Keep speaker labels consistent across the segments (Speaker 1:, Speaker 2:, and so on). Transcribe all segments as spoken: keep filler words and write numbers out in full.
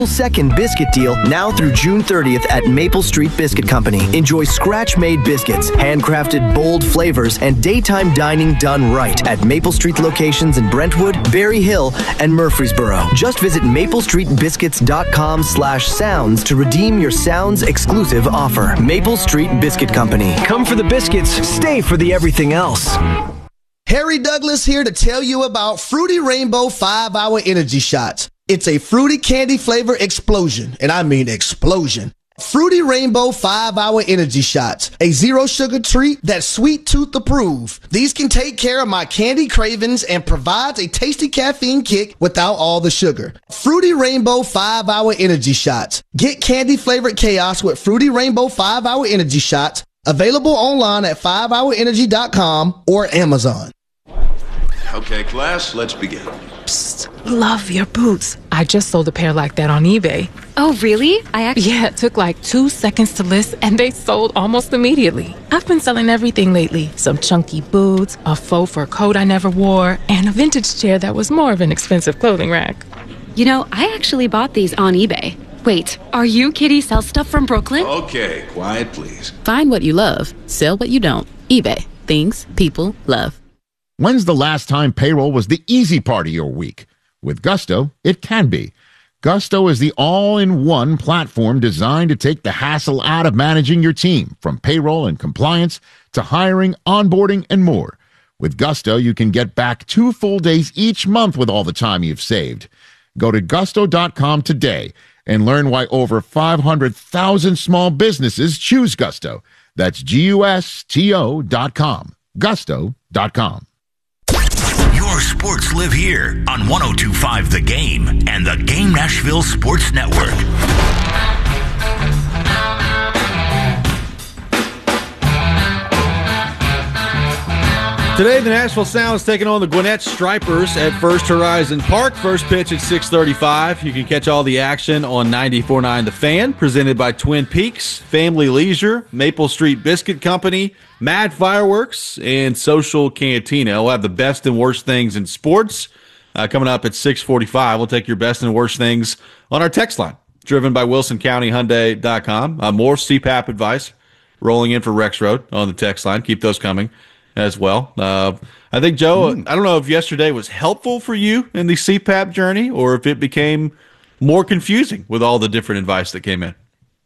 Speaker 1: Second biscuit deal now through June thirtieth at Maple Street Biscuit Company. Enjoy scratch-made biscuits, handcrafted bold flavors, and daytime dining done right at Maple Street locations in Brentwood, Berry Hill, and Murfreesboro. Just visit maplestreetbiscuits.com slash sounds to redeem your Sounds exclusive offer. Maple Street Biscuit Company.
Speaker 2: Come for the biscuits, stay for the everything else.
Speaker 3: Harry Douglas here to tell you about Fruity Rainbow five hour Energy Shots. It's a fruity candy flavor explosion, and I mean explosion. Fruity Rainbow five hour Energy Shots, a zero sugar treat that's sweet tooth approved. These can take care of my candy cravings and provides a tasty caffeine kick without all the sugar. Fruity Rainbow five hour Energy Shots. Get candy flavored chaos with Fruity Rainbow five hour Energy Shots. Available online at five hour energy dot com or Amazon.
Speaker 4: Okay, class, let's begin.
Speaker 5: Psst, love your boots. I just sold a pair like that on eBay.
Speaker 6: Oh, really? I actually...
Speaker 5: Yeah, it took like two seconds to list, and they sold almost immediately. I've been selling everything lately. Some chunky boots, a faux fur coat I never wore, and a vintage chair that was more of an expensive clothing rack.
Speaker 6: You know, I actually bought these on eBay. Wait, are you Kitty Sell Stuff from Brooklyn?
Speaker 4: Okay, quiet, please.
Speaker 7: Find what you love. Sell what you don't. eBay. Things people love.
Speaker 8: When's the last time payroll was the easy part of your week? With Gusto, it can be. Gusto is the all-in-one platform designed to take the hassle out of managing your team, from payroll and compliance to hiring, onboarding, and more. With Gusto, you can get back two full days each month with all the time you've saved. Go to gusto dot com today and learn why over five hundred thousand small businesses choose Gusto. That's G U S T O dot com. gusto dot com.
Speaker 9: Your sports live here on one oh two point five The Game and the Game Nashville Sports Network.
Speaker 10: Today, the Nashville Sounds taking on the Gwinnett Stripers at First Horizon Park. First pitch at six thirty-five. You can catch all the action on ninety-four point nine The Fan, presented by Twin Peaks, Family Leisure, Maple Street Biscuit Company, Mad Fireworks, and Social Cantina. We'll have the best and worst things in sports uh, coming up at six forty-five. We'll take your best and worst things on our text line, driven by Wilson County Hyundai dot com. Uh, more C PAP advice rolling in for Rex Road on the text line. Keep those coming as well. Uh, I think, Joe, mm. I don't know if yesterday was helpful for you in the C PAP journey or if it became more confusing with all the different advice that came in.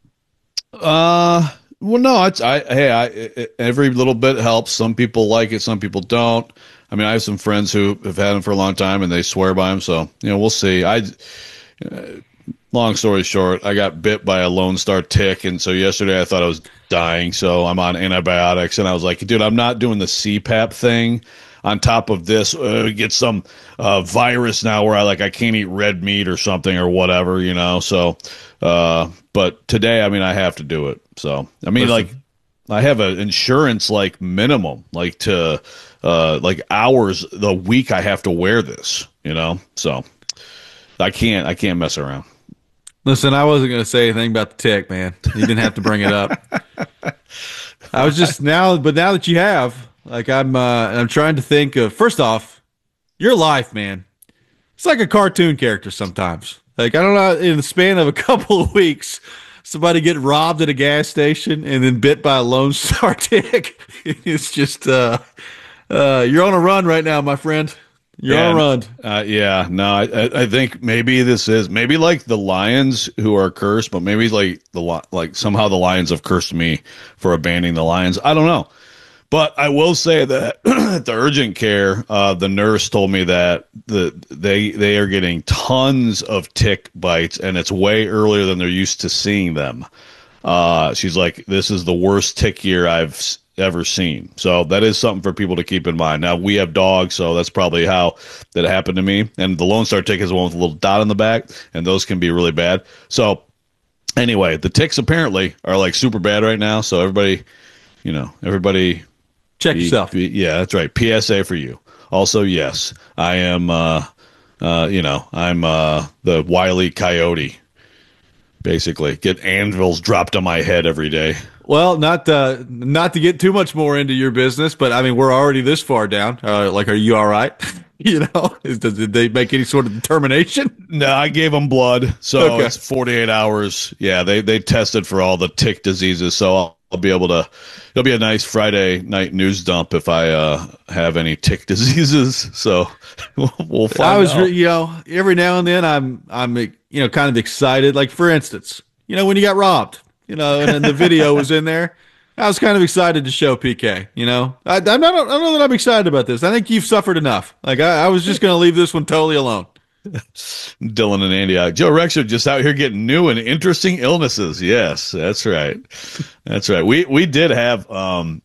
Speaker 11: Uh, well, no, it's, I, hey, I, it, every little bit helps. Some people like it, some people don't. I mean, I have some friends who have had them for a long time and they swear by them. So, you know, we'll see. I, uh, long story short, I got bit by a Lone Star tick. And so yesterday I thought I was dying. So I'm on antibiotics and I was like, dude, I'm not doing the C PAP thing on top of this. Uh, get some uh, virus now where I like, I can't eat red meat or something or whatever, you know? So, uh, but today, I mean, I have to do it. So, I mean, like I have an insurance, like minimum, like to, uh, like hours the week I have to wear this, you know? So I can't, I can't mess around.
Speaker 10: Listen, I wasn't going to say anything about the tick, man. You didn't have to bring it up. I was just now, but now that you have, like, I'm, uh, I'm trying to think of. First off, your life, man. It's like a cartoon character sometimes. Like, I don't know, in the span of a couple of weeks, somebody get robbed at a gas station and then bit by a Lone Star tick. It's just, uh, uh, you're on a run right now, my friend. You're
Speaker 11: yeah,
Speaker 10: on a run.
Speaker 11: Uh, yeah, no, I, I think maybe this is maybe like the Lions who are cursed, but maybe like the like somehow the Lions have cursed me for abandoning the Lions. I don't know, but I will say that at the urgent care, uh, the nurse told me that the they they are getting tons of tick bites, and it's way earlier than they're used to seeing them. Uh, she's like, this is the worst tick year I've ever seen. So that is something for people to keep in mind. Now, we have dogs, so that's probably how that happened to me. And the Lone Star tick is the one with a little dot on the back, and those can be really bad. So anyway, the ticks apparently are like super bad right now. So everybody, you know, everybody
Speaker 10: check
Speaker 11: be,
Speaker 10: yourself.
Speaker 11: Be, yeah, that's right. P S A for you. Also, yes, I am, uh, uh, you know, I'm uh, the Wile E. Coyote. Basically, get anvils dropped on my head every day.
Speaker 10: Well, not uh, not to get too much more into your business, but I mean, we're already this far down. Uh, like, are you all right? You know, is, does, did they make any sort of determination?
Speaker 11: No, I gave them blood, so
Speaker 10: Okay.
Speaker 11: it's forty-eight hours. Yeah, they they tested for all the tick diseases, so I'll, I'll be able to. It'll be a nice Friday night news dump if I uh, have any tick diseases. So we'll, we'll find
Speaker 10: I was,
Speaker 11: out.
Speaker 10: you know, every now and then I'm, I'm, you know, kind of excited. Like for instance, you know, when you got robbed, you know, and then the video was in there. I was kind of excited to show P K. You know, I, I'm not. I don't know that I'm excited about this. I think you've suffered enough. Like I, I was just going to leave this one totally alone.
Speaker 11: Dylan and Andy, uh, Joe Rex are just out here getting new and interesting illnesses. Yes, that's right. That's right. We we did have um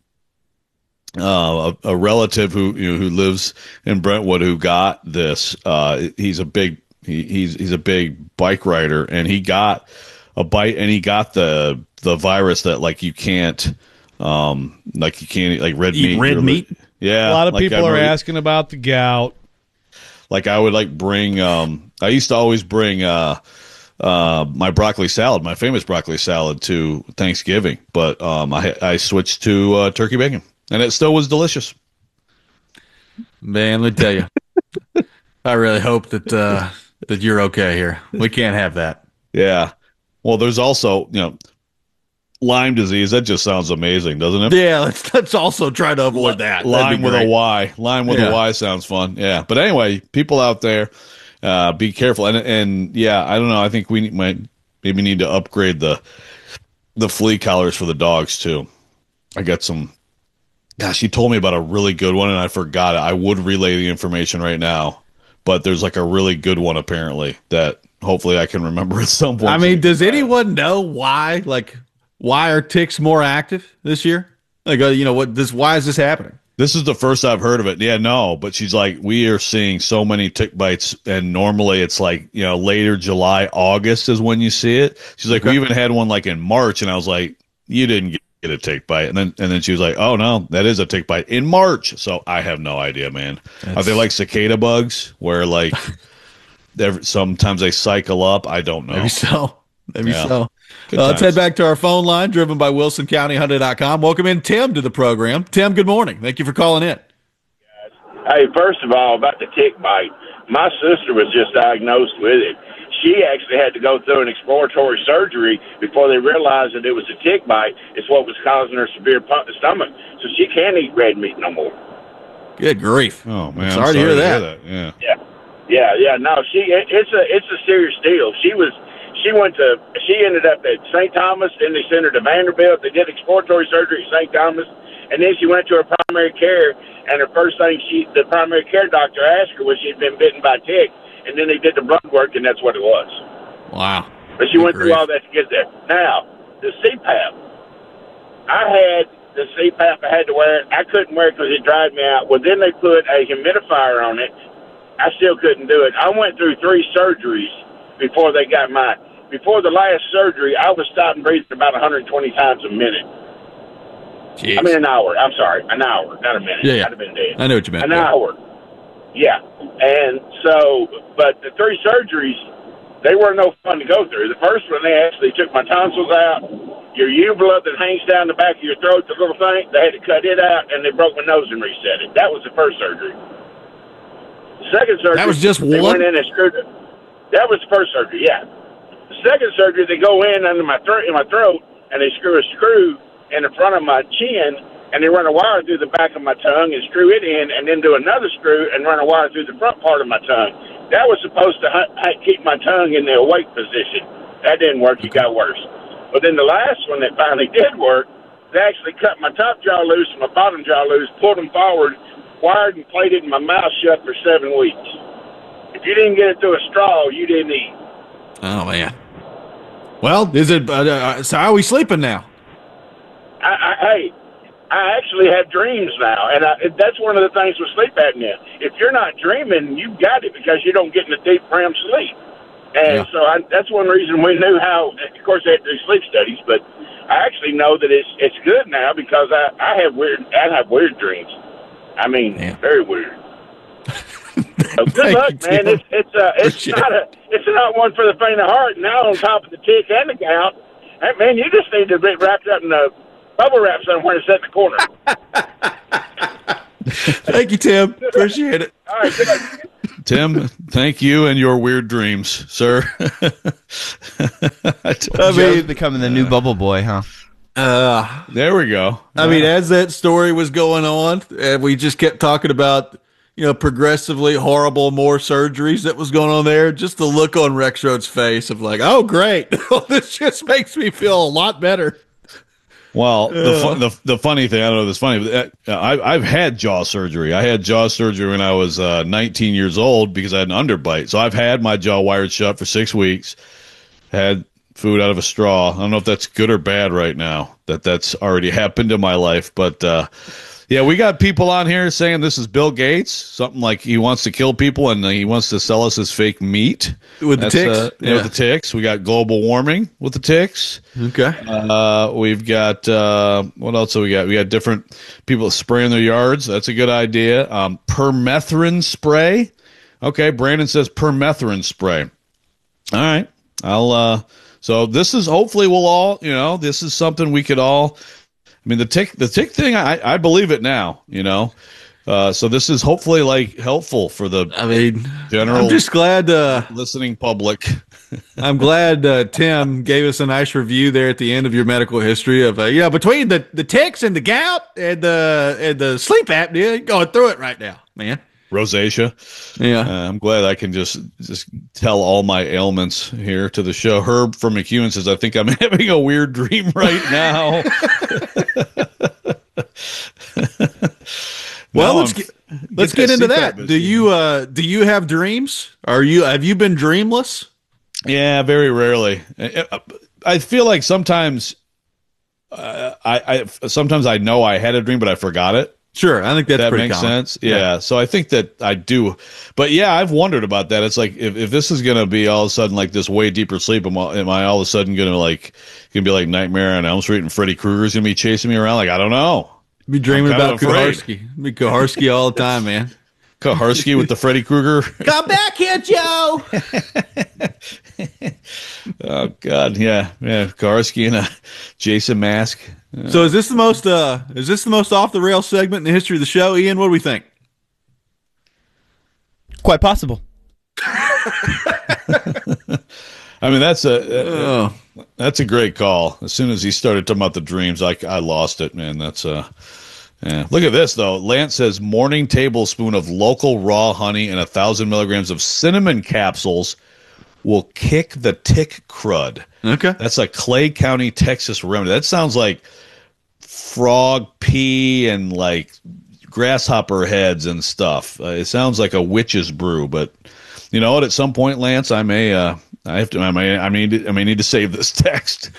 Speaker 11: uh, a, a relative who you know, who lives in Brentwood who got this. Uh, he's a big he, he's he's a big bike rider, and he got a bite, and he got the the virus that like you can't um like you can't eat like red
Speaker 10: Eat
Speaker 11: meat.
Speaker 10: red
Speaker 11: or-
Speaker 10: meat?
Speaker 11: Yeah,
Speaker 12: A lot of
Speaker 11: like
Speaker 12: people
Speaker 11: I
Speaker 12: are
Speaker 11: remember-
Speaker 12: asking about the gout.
Speaker 11: Like I would like bring. Um, I used to always bring uh, uh, my broccoli salad, my famous broccoli salad, to Thanksgiving, but um, I I switched to uh, turkey bacon, and it still was delicious.
Speaker 10: Man, let me tell you, I really hope that uh, that you're okay here. We can't have that.
Speaker 11: Yeah. Well, there's also you know Lyme disease. That just sounds amazing, doesn't it?
Speaker 10: Yeah, let's let's also try to avoid that. That'd
Speaker 11: Lyme
Speaker 10: be
Speaker 11: with
Speaker 10: great.
Speaker 11: a Y. Lyme with
Speaker 10: Yeah.
Speaker 11: a Y sounds fun. Yeah. But anyway, people out there, uh, be careful. And and yeah, I don't know. I think we might maybe need to upgrade the the flea collars for the dogs too. I got some. Gosh, you told me about a really good one, and I forgot it. I would relay the information right now, but there's like a really good one apparently that hopefully I can remember at some point.
Speaker 10: I mean, does anyone know why? Like, why are ticks more active this year? Like, uh, you know, what this? Why is this happening?
Speaker 11: This is the first I've heard of it. Yeah, no, but she's like, we are seeing so many tick bites, and normally it's like, you know, later July, August is when you see it. She's like,
Speaker 10: Okay.
Speaker 11: we even had one like in March, and I was like, you didn't get get a tick bite, and then and then she was like, oh no, that is a tick bite in March. So I have no idea, man. Are they like cicada bugs, where like, every, sometimes they cycle up? I don't know.
Speaker 10: Maybe so. Maybe
Speaker 11: Yeah.
Speaker 10: so.
Speaker 11: Good
Speaker 10: Uh, let's
Speaker 11: times.
Speaker 10: head back to our phone line, driven by Wilson County Honda dot com. Welcome in Tim to the program. Tim, good morning. Thank you for calling in.
Speaker 13: Hey, first of all, about the tick bite, my sister was just diagnosed with it. She actually had to go through an exploratory surgery before they realized that it was a tick bite. It's what was causing her severe pu- stomach. So she can't eat red meat no more.
Speaker 10: Good grief.
Speaker 11: Oh man, I'm
Speaker 10: Sorry to hear that.
Speaker 11: Yeah.
Speaker 13: Yeah, yeah, yeah. No, she it, it's a it's a serious deal. She was she went to she ended up at Saint Thomas, then they sent her to Vanderbilt. They did exploratory surgery at Saint Thomas, and then she went to her primary care. And the first thing she the primary care doctor asked her was she'd been bitten by a tick. And then they did the blood work, and that's what it was.
Speaker 10: Wow.
Speaker 13: But she went through all that to get there. Now, the C PAP. I had the C PAP. I had to wear it. I couldn't wear it because it dried me out. Well, then they put a humidifier on it. I still couldn't do it. I went through three surgeries before they got my. Before the last surgery, I was stopping breathing about one hundred twenty times a minute.
Speaker 10: Jeez.
Speaker 13: I mean, an hour. I'm sorry. An hour, not a minute.
Speaker 10: Yeah, yeah.
Speaker 13: I'd have been dead.
Speaker 10: I know what you meant.
Speaker 13: An
Speaker 10: Yeah.
Speaker 13: hour. Yeah. And so, but the three surgeries, they were no fun to go through. The first one, they actually took my tonsils out, your uvula that hangs down the back of your throat, the little thing, they had to cut it out, and they broke my nose and reset it. That was the first surgery. The second surgery,
Speaker 10: That was just
Speaker 13: they
Speaker 10: one?
Speaker 13: went in and screwed it. That was the first surgery, yeah. The second surgery, they go in under my throat, in my throat, and they screw a screw in the front of my chin, and they run a wire through the back of my tongue and screw it in, and then do another screw and run a wire through the front part of my tongue. That was supposed to hu- hu- keep my tongue in the awake position. That didn't work. It got worse. But then the last one that finally did work, they actually cut my top jaw loose and my bottom jaw loose, pulled them forward, wired and plated my mouth shut for seven weeks. If you didn't get it through a straw, you didn't eat.
Speaker 10: Oh man. Well, is it? Uh, uh, so how are we sleeping now?
Speaker 13: I, I, hey, I actually have dreams now, and I, that's one of the things with sleep apnea. If you're not dreaming, you've got it because you don't get in a deep R E M sleep. And
Speaker 10: Yeah.
Speaker 13: so I, that's one reason we knew how. Of course, they had to do sleep studies, but I actually know that it's it's good now because I, I have weird I have weird dreams. I mean,
Speaker 10: Yeah.
Speaker 13: very weird. So good
Speaker 10: Thank
Speaker 13: luck,
Speaker 10: you,
Speaker 13: man.
Speaker 10: Tim.
Speaker 13: It's it's uh, it's
Speaker 10: Appreciate
Speaker 13: not a it's not one for the faint of heart. Now on top of the tick and the gout, hey, man, you just need to be wrapped up in a bubble wrap somewhere and set in the corner.
Speaker 10: Thank you, Tim. Appreciate it.
Speaker 13: All right, good.
Speaker 11: Tim, thank you and your weird dreams, sir.
Speaker 12: I mean, becoming the new bubble boy, huh?
Speaker 10: Uh,
Speaker 11: there we go.
Speaker 10: I mean, as that story was going on, and we just kept talking about, you know, progressively horrible more surgeries that was going on there. Just the look on Rexroad's face of like, oh, great. This just makes me feel a lot better.
Speaker 11: Well, the, fu- the the funny thing, I don't know if it's funny, but uh, I, I've had jaw surgery. I had jaw surgery when I was uh, nineteen years old because I had an underbite. So I've had my jaw wired shut for six weeks, had food out of a straw. I don't know if that's good or bad right now that that's already happened in my life. But, uh, yeah, we got people on here saying this is Bill Gates, something like he wants to kill people and he wants to sell us his fake meat.
Speaker 10: With the
Speaker 11: That's,
Speaker 10: ticks?
Speaker 11: Uh, yeah,
Speaker 10: Yeah.
Speaker 11: with the ticks. We got global warming with the ticks.
Speaker 10: Okay.
Speaker 11: Uh, we've got, uh, what else do we got? We got different people spraying their yards. That's a good idea. Um, permethrin spray. Okay, Brandon says permethrin spray. All right. I'll, uh, so this is, hopefully we'll all, you know, this is something we could all, I mean, the tick, the tick thing, I, I believe it now, you know. Uh, so this is hopefully like helpful for the,
Speaker 10: I mean,
Speaker 11: general.
Speaker 10: I'm just glad uh,
Speaker 11: listening public.
Speaker 10: I'm glad uh, Tim gave us a nice review there at the end of your medical history of, uh, you know, between the, the ticks and the gout and the and the sleep apnea, you're going through it right now, man.
Speaker 11: Rosacea.
Speaker 10: Yeah.
Speaker 11: Uh, I'm glad I can just just tell all my ailments here to the show. Herb from McEwen says, I think I'm having a weird dream right now.
Speaker 10: Well,
Speaker 11: No,
Speaker 10: let's
Speaker 11: I'm-
Speaker 10: get let's
Speaker 11: get
Speaker 10: get into
Speaker 11: that
Speaker 10: that.
Speaker 11: C PAP
Speaker 10: Do you uh do you have dreams? Are you have you been dreamless?
Speaker 11: Yeah, very rarely. I, I feel like sometimes uh, I, I sometimes I know I had a dream, but I forgot it.
Speaker 10: Sure, I think that's
Speaker 11: that
Speaker 10: pretty
Speaker 11: makes
Speaker 10: common.
Speaker 11: sense. Yeah. yeah, so I think that I do. But yeah, I've wondered about that. It's like if, if this is going to be all of a sudden like this way deeper sleep, am I, am I all of a sudden going to like going to be like Nightmare on Elm Street and Freddy Krueger's going to be chasing me around? Like I don't know.
Speaker 10: Be dreaming
Speaker 11: I'm
Speaker 10: about
Speaker 11: kind of afraid.
Speaker 10: Koharski. Be Koharski all the time, man.
Speaker 11: Koharski with the Freddy Krueger.
Speaker 10: Come back here, Joe.
Speaker 11: Oh God, yeah, yeah. Koharski and a Jason mask. Yeah.
Speaker 10: So is this the most uh is this the most off the rails segment in the history of the show, Ian? What do we think?
Speaker 12: Quite possible.
Speaker 11: I mean, that's a uh, that's a great call. As soon as he started talking about the dreams, I, I lost it, man. That's uh, yeah. Look at this though. Lance says morning tablespoon of local raw honey and a thousand milligrams of cinnamon capsules will kick the tick crud.
Speaker 10: Okay,
Speaker 11: that's a Clay County, Texas remedy. That sounds like frog pee and like grasshopper heads and stuff. Uh, it sounds like a witch's brew, but you know what? At some point, Lance, I may. Uh, I have to. I may. I may. Need, I may need to save this text.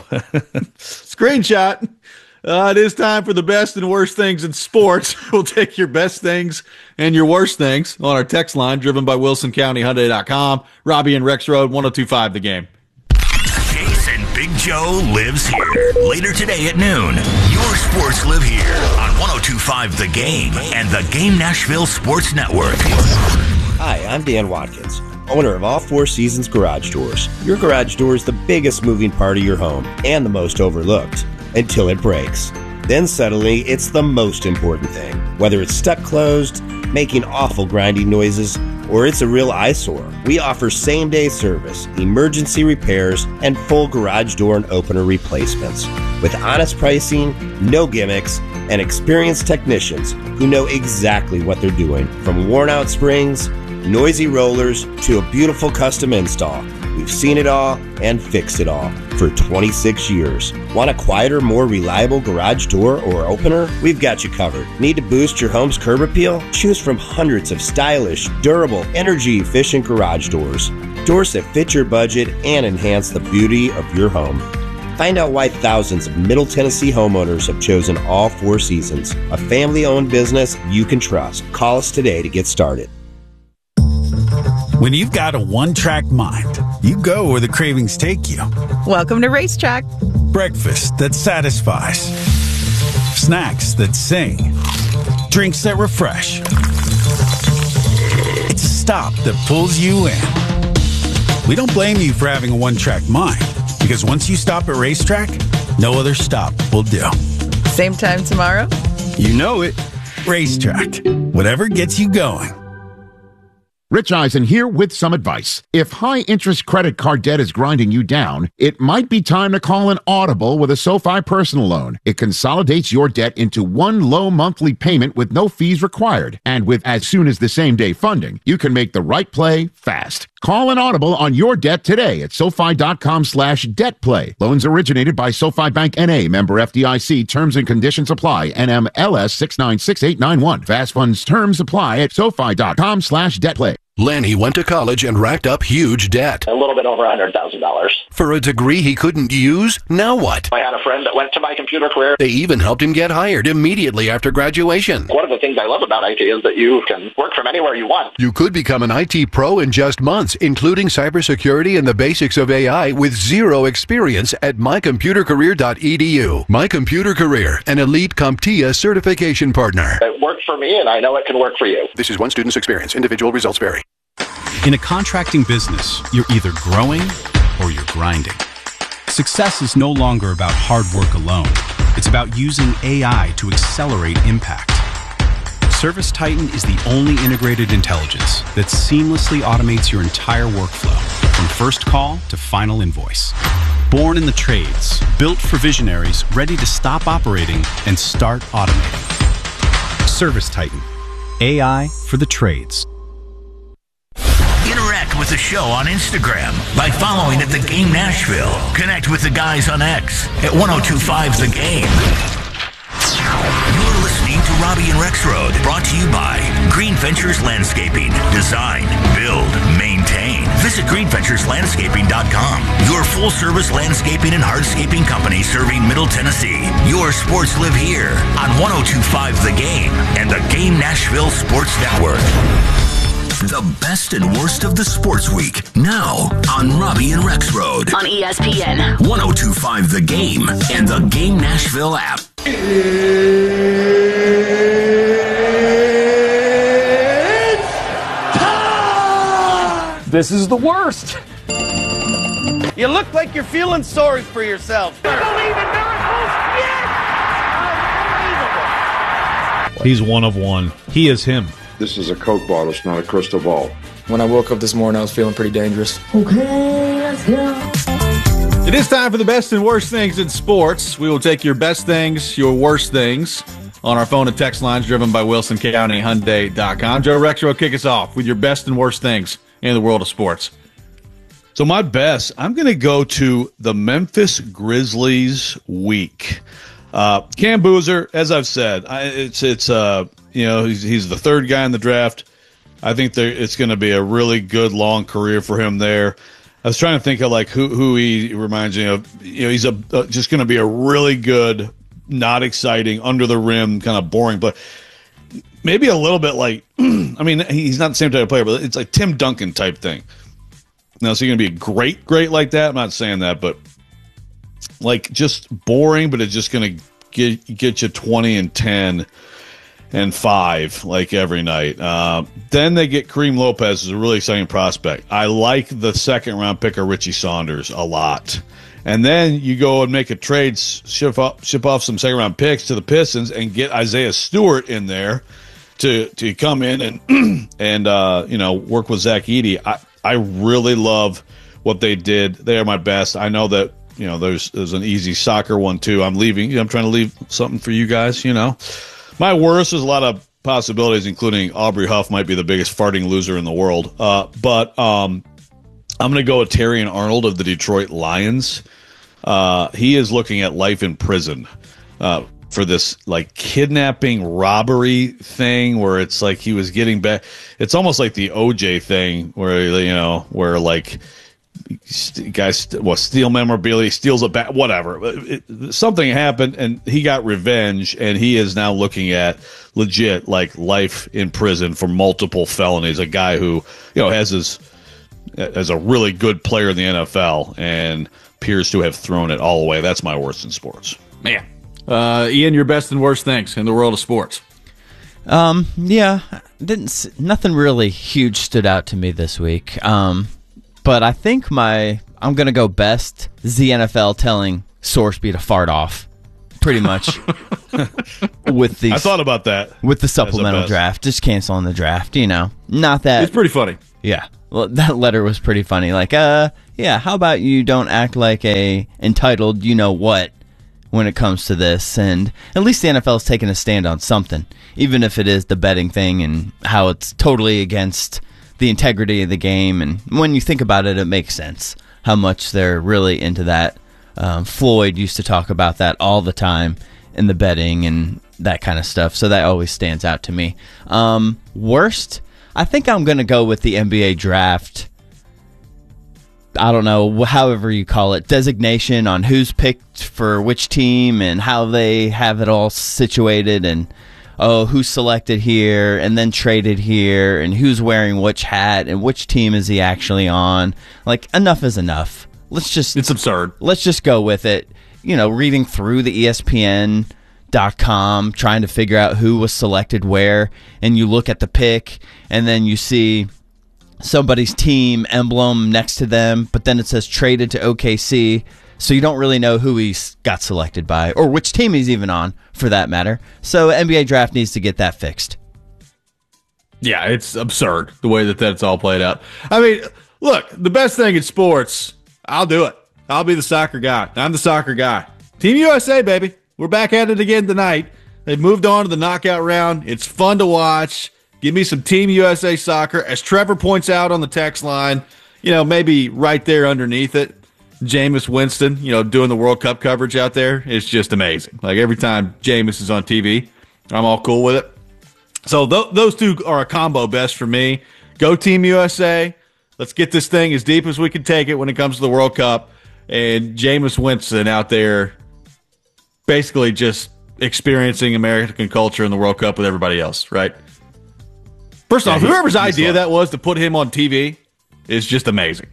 Speaker 10: Screenshot. Uh, it is time for the best and worst things in sports. We'll take your best things and your worst things on our text line, driven by Wilson County Hyundai dot com. Robbie and Rex Road, one oh two point five The Game.
Speaker 9: Jason Big Joe lives here. Later today at noon, your sports live here on one oh two point five The Game and the Game Nashville Sports Network.
Speaker 14: Hi, I'm Dan Watkins, owner of All Four Seasons Garage Doors. Your garage door is the biggest moving part of your home and the most overlooked until it breaks. Then suddenly, it's the most important thing. Whether it's stuck closed, making awful grinding noises, or it's a real eyesore, we offer same-day service, emergency repairs, and full garage door and opener replacements. With honest pricing, no gimmicks, and experienced technicians who know exactly what they're doing. From worn-out springs, noisy rollers, to a beautiful custom install. We've seen it all and fixed it all for twenty-six years. Want a quieter, more reliable garage door or opener? We've got you covered. Need to boost your home's curb appeal? Choose from hundreds of stylish, durable, energy-efficient garage doors. Doors that fit your budget and enhance the beauty of your home. Find out why thousands of Middle Tennessee homeowners have chosen All Four Seasons, a family-owned business you can trust. Call us today to get started.
Speaker 15: When you've got a one-track mind, you go where the cravings take you.
Speaker 16: Welcome to Racetrack.
Speaker 15: Breakfast that satisfies. Snacks that sing. Drinks that refresh. It's a stop that pulls you in. We don't blame you for having a one-track mind, because once you stop at Racetrack, no other stop will do.
Speaker 16: Same time tomorrow?
Speaker 15: You know it. Racetrack. Whatever gets you going.
Speaker 8: Rich Eisen here with some advice. If high-interest credit card debt is grinding you down, it might be time to call an Audible with a SoFi personal loan. It consolidates your debt into one low monthly payment with no fees required. And with as soon as the same day funding, you can make the right play fast. Call an Audible on your debt today at SoFi.com slash debt play. Loans originated by SoFi Bank N A, member F D I C. Terms and conditions apply. N M L S six nine six eight nine one. Fast funds terms apply at SoFi.com slash debt play.
Speaker 16: Lanny went to college and racked up huge debt.
Speaker 17: A little bit over one hundred thousand dollars.
Speaker 16: For a degree he couldn't use? Now what?
Speaker 17: I had a friend that went to My Computer Career.
Speaker 16: They even helped him get hired immediately after graduation.
Speaker 17: One of the things I love about I T is that you can work from anywhere you want.
Speaker 16: You could become an I T pro in just months, including cybersecurity and the basics of A I with zero experience at my computer career dot e d u. My Computer Career, an elite CompTIA certification partner.
Speaker 17: It worked for me, and I know it can work for you.
Speaker 16: This is one student's experience. Individual results vary.
Speaker 15: In a contracting business, you're either growing or you're grinding. Success is no longer about hard work alone. It's about using A I to accelerate impact. ServiceTitan is the only integrated intelligence that seamlessly automates your entire workflow, from first call to final invoice. Born in the trades, built for visionaries ready to stop operating and start automating. ServiceTitan, A I for the trades.
Speaker 9: Interact with the show on Instagram by following at The Game Nashville. Connect with the guys on X at ten twenty-five The Game. You're listening to Robbie and Rexroad, brought to you by Green Ventures Landscaping. Design, build, maintain. Visit green ventures landscaping dot com. Your full-service landscaping and hardscaping company serving Middle Tennessee. Your sports live here on ten twenty-five The Game and the Game Nashville Sports Network. The best and worst of the sports week, now on Robbie and Rexroad.
Speaker 18: On E S P N.
Speaker 9: ten twenty-five The Game and the Game Nashville app.
Speaker 19: This is the worst. You look like you're feeling sorry for yourself. Believe in miracles? Yes! Unbelievable.
Speaker 10: He's one of one. He is him.
Speaker 20: This is a Coke bottle, it's not a crystal ball.
Speaker 21: When I woke up this morning, I was feeling pretty dangerous.
Speaker 19: Okay, let's go.
Speaker 10: It is time for the best and worst things in sports. We will take your best things, your worst things on our phone and text lines driven by Wilson County Hyundai dot com. Joe Rexroad, kick us off with your best and worst things in the world of sports.
Speaker 11: So my best, I'm going to go to the Memphis Grizzlies week. Uh, Cam Boozer, as I've said, I, it's it's uh you know he's he's the third guy in the draft. I think there it's going to be a really good long career for him there. I was trying to think of like who who he reminds me of. You know, he's a uh, just going to be a really good, not exciting, under the rim, kind of boring, but maybe a little bit like I mean he's not the same type of player, but it's like Tim Duncan type thing. Now, is he going to be great, great like that? I'm not saying that, but like just boring, but it's just going to get get you twenty and ten and five like every night. Uh, then they get Kareem Lopez as a really exciting prospect. I like the second round picker Richie Saunders a lot. And then you go and make a trade, ship off, ship off some second round picks to the Pistons and get Isaiah Stewart in there to to come in and and uh, you know work with Zach Edey. I I really love what they did. They are my best. I know that. You know, there's there's an easy soccer one too. I'm leaving. I'm trying to leave something for you guys. You know, my worst is a lot of possibilities, including Aubrey Huff might be the biggest farting loser in the world. Uh, but um, I'm going to go with Terrion Arnold of the Detroit Lions. Uh, he is looking at life in prison uh, for this like kidnapping robbery thing, where it's like he was getting back. It's almost like the O J thing, where you know, where like. Guys, well, steal memorabilia, steals a bat, whatever. It, it, something happened, and he got revenge, and he is now looking at legit like life in prison for multiple felonies. A guy who you know has his as a really good player in the N F L and appears to have thrown it all away. That's my worst in sports.
Speaker 10: Man, uh, Ian, your best and worst things in the world of sports.
Speaker 12: Um, yeah, didn't nothing really huge stood out to me this week. Um. But I think my I'm going to go best is the N F L telling Sorsby to fart off pretty much. with the
Speaker 11: I thought about that
Speaker 12: with the supplemental draft, just canceling the draft. You know, not that
Speaker 10: it's pretty funny.
Speaker 12: Yeah, well, that letter was pretty funny. Like, uh, yeah, how about you don't act like a entitled, you know what, when it comes to this, and at least the N F L is taking a stand on something, even if it is the betting thing and how it's totally against the integrity of the game. And when you think about it, it makes sense how much they're really into that. Um, Floyd used to talk about that all the time in the betting and that kind of stuff, so that always stands out to me. Um, worst, I think I'm going to go with the N B A draft. I don't know, however you call it, designation on who's picked for which team and how they have it all situated, and oh, who's selected here and then traded here, and who's wearing which hat and which team is he actually on. Like, enough is enough. Let's just
Speaker 10: It's absurd.
Speaker 12: Let's just go with it. You know, reading through the E S P N dot com, trying to figure out who was selected where, and you look at the pick, and then you see somebody's team emblem next to them, but then it says traded to O K C, so you don't really know who he's got selected by, or which team he's even on, for that matter. So N B A draft needs to get that fixed.
Speaker 10: Yeah, it's absurd the way that that's all played out. I mean, look, the best thing in sports, I'll do it. I'll be the soccer guy. I'm the soccer guy. Team U S A, baby. We're back at it again tonight. They've moved on to the knockout round. It's fun to watch. Give me some Team U S A soccer. As Trevor points out on the text line, you know, maybe right there underneath it, Jameis Winston, you know, doing the World Cup coverage out there is just amazing. Like, every time Jameis is on T V, I'm all cool with it. So th- those two are a combo best for me. Go Team U S A. Let's get this thing as deep as we can take it when it comes to the World Cup. And Jameis Winston out there basically just experiencing American culture in the World Cup with everybody else, right? First off,
Speaker 11: Yeah, he-
Speaker 10: whoever's
Speaker 11: he's
Speaker 10: idea
Speaker 11: fun.
Speaker 10: that was to put him on T V is just amazing.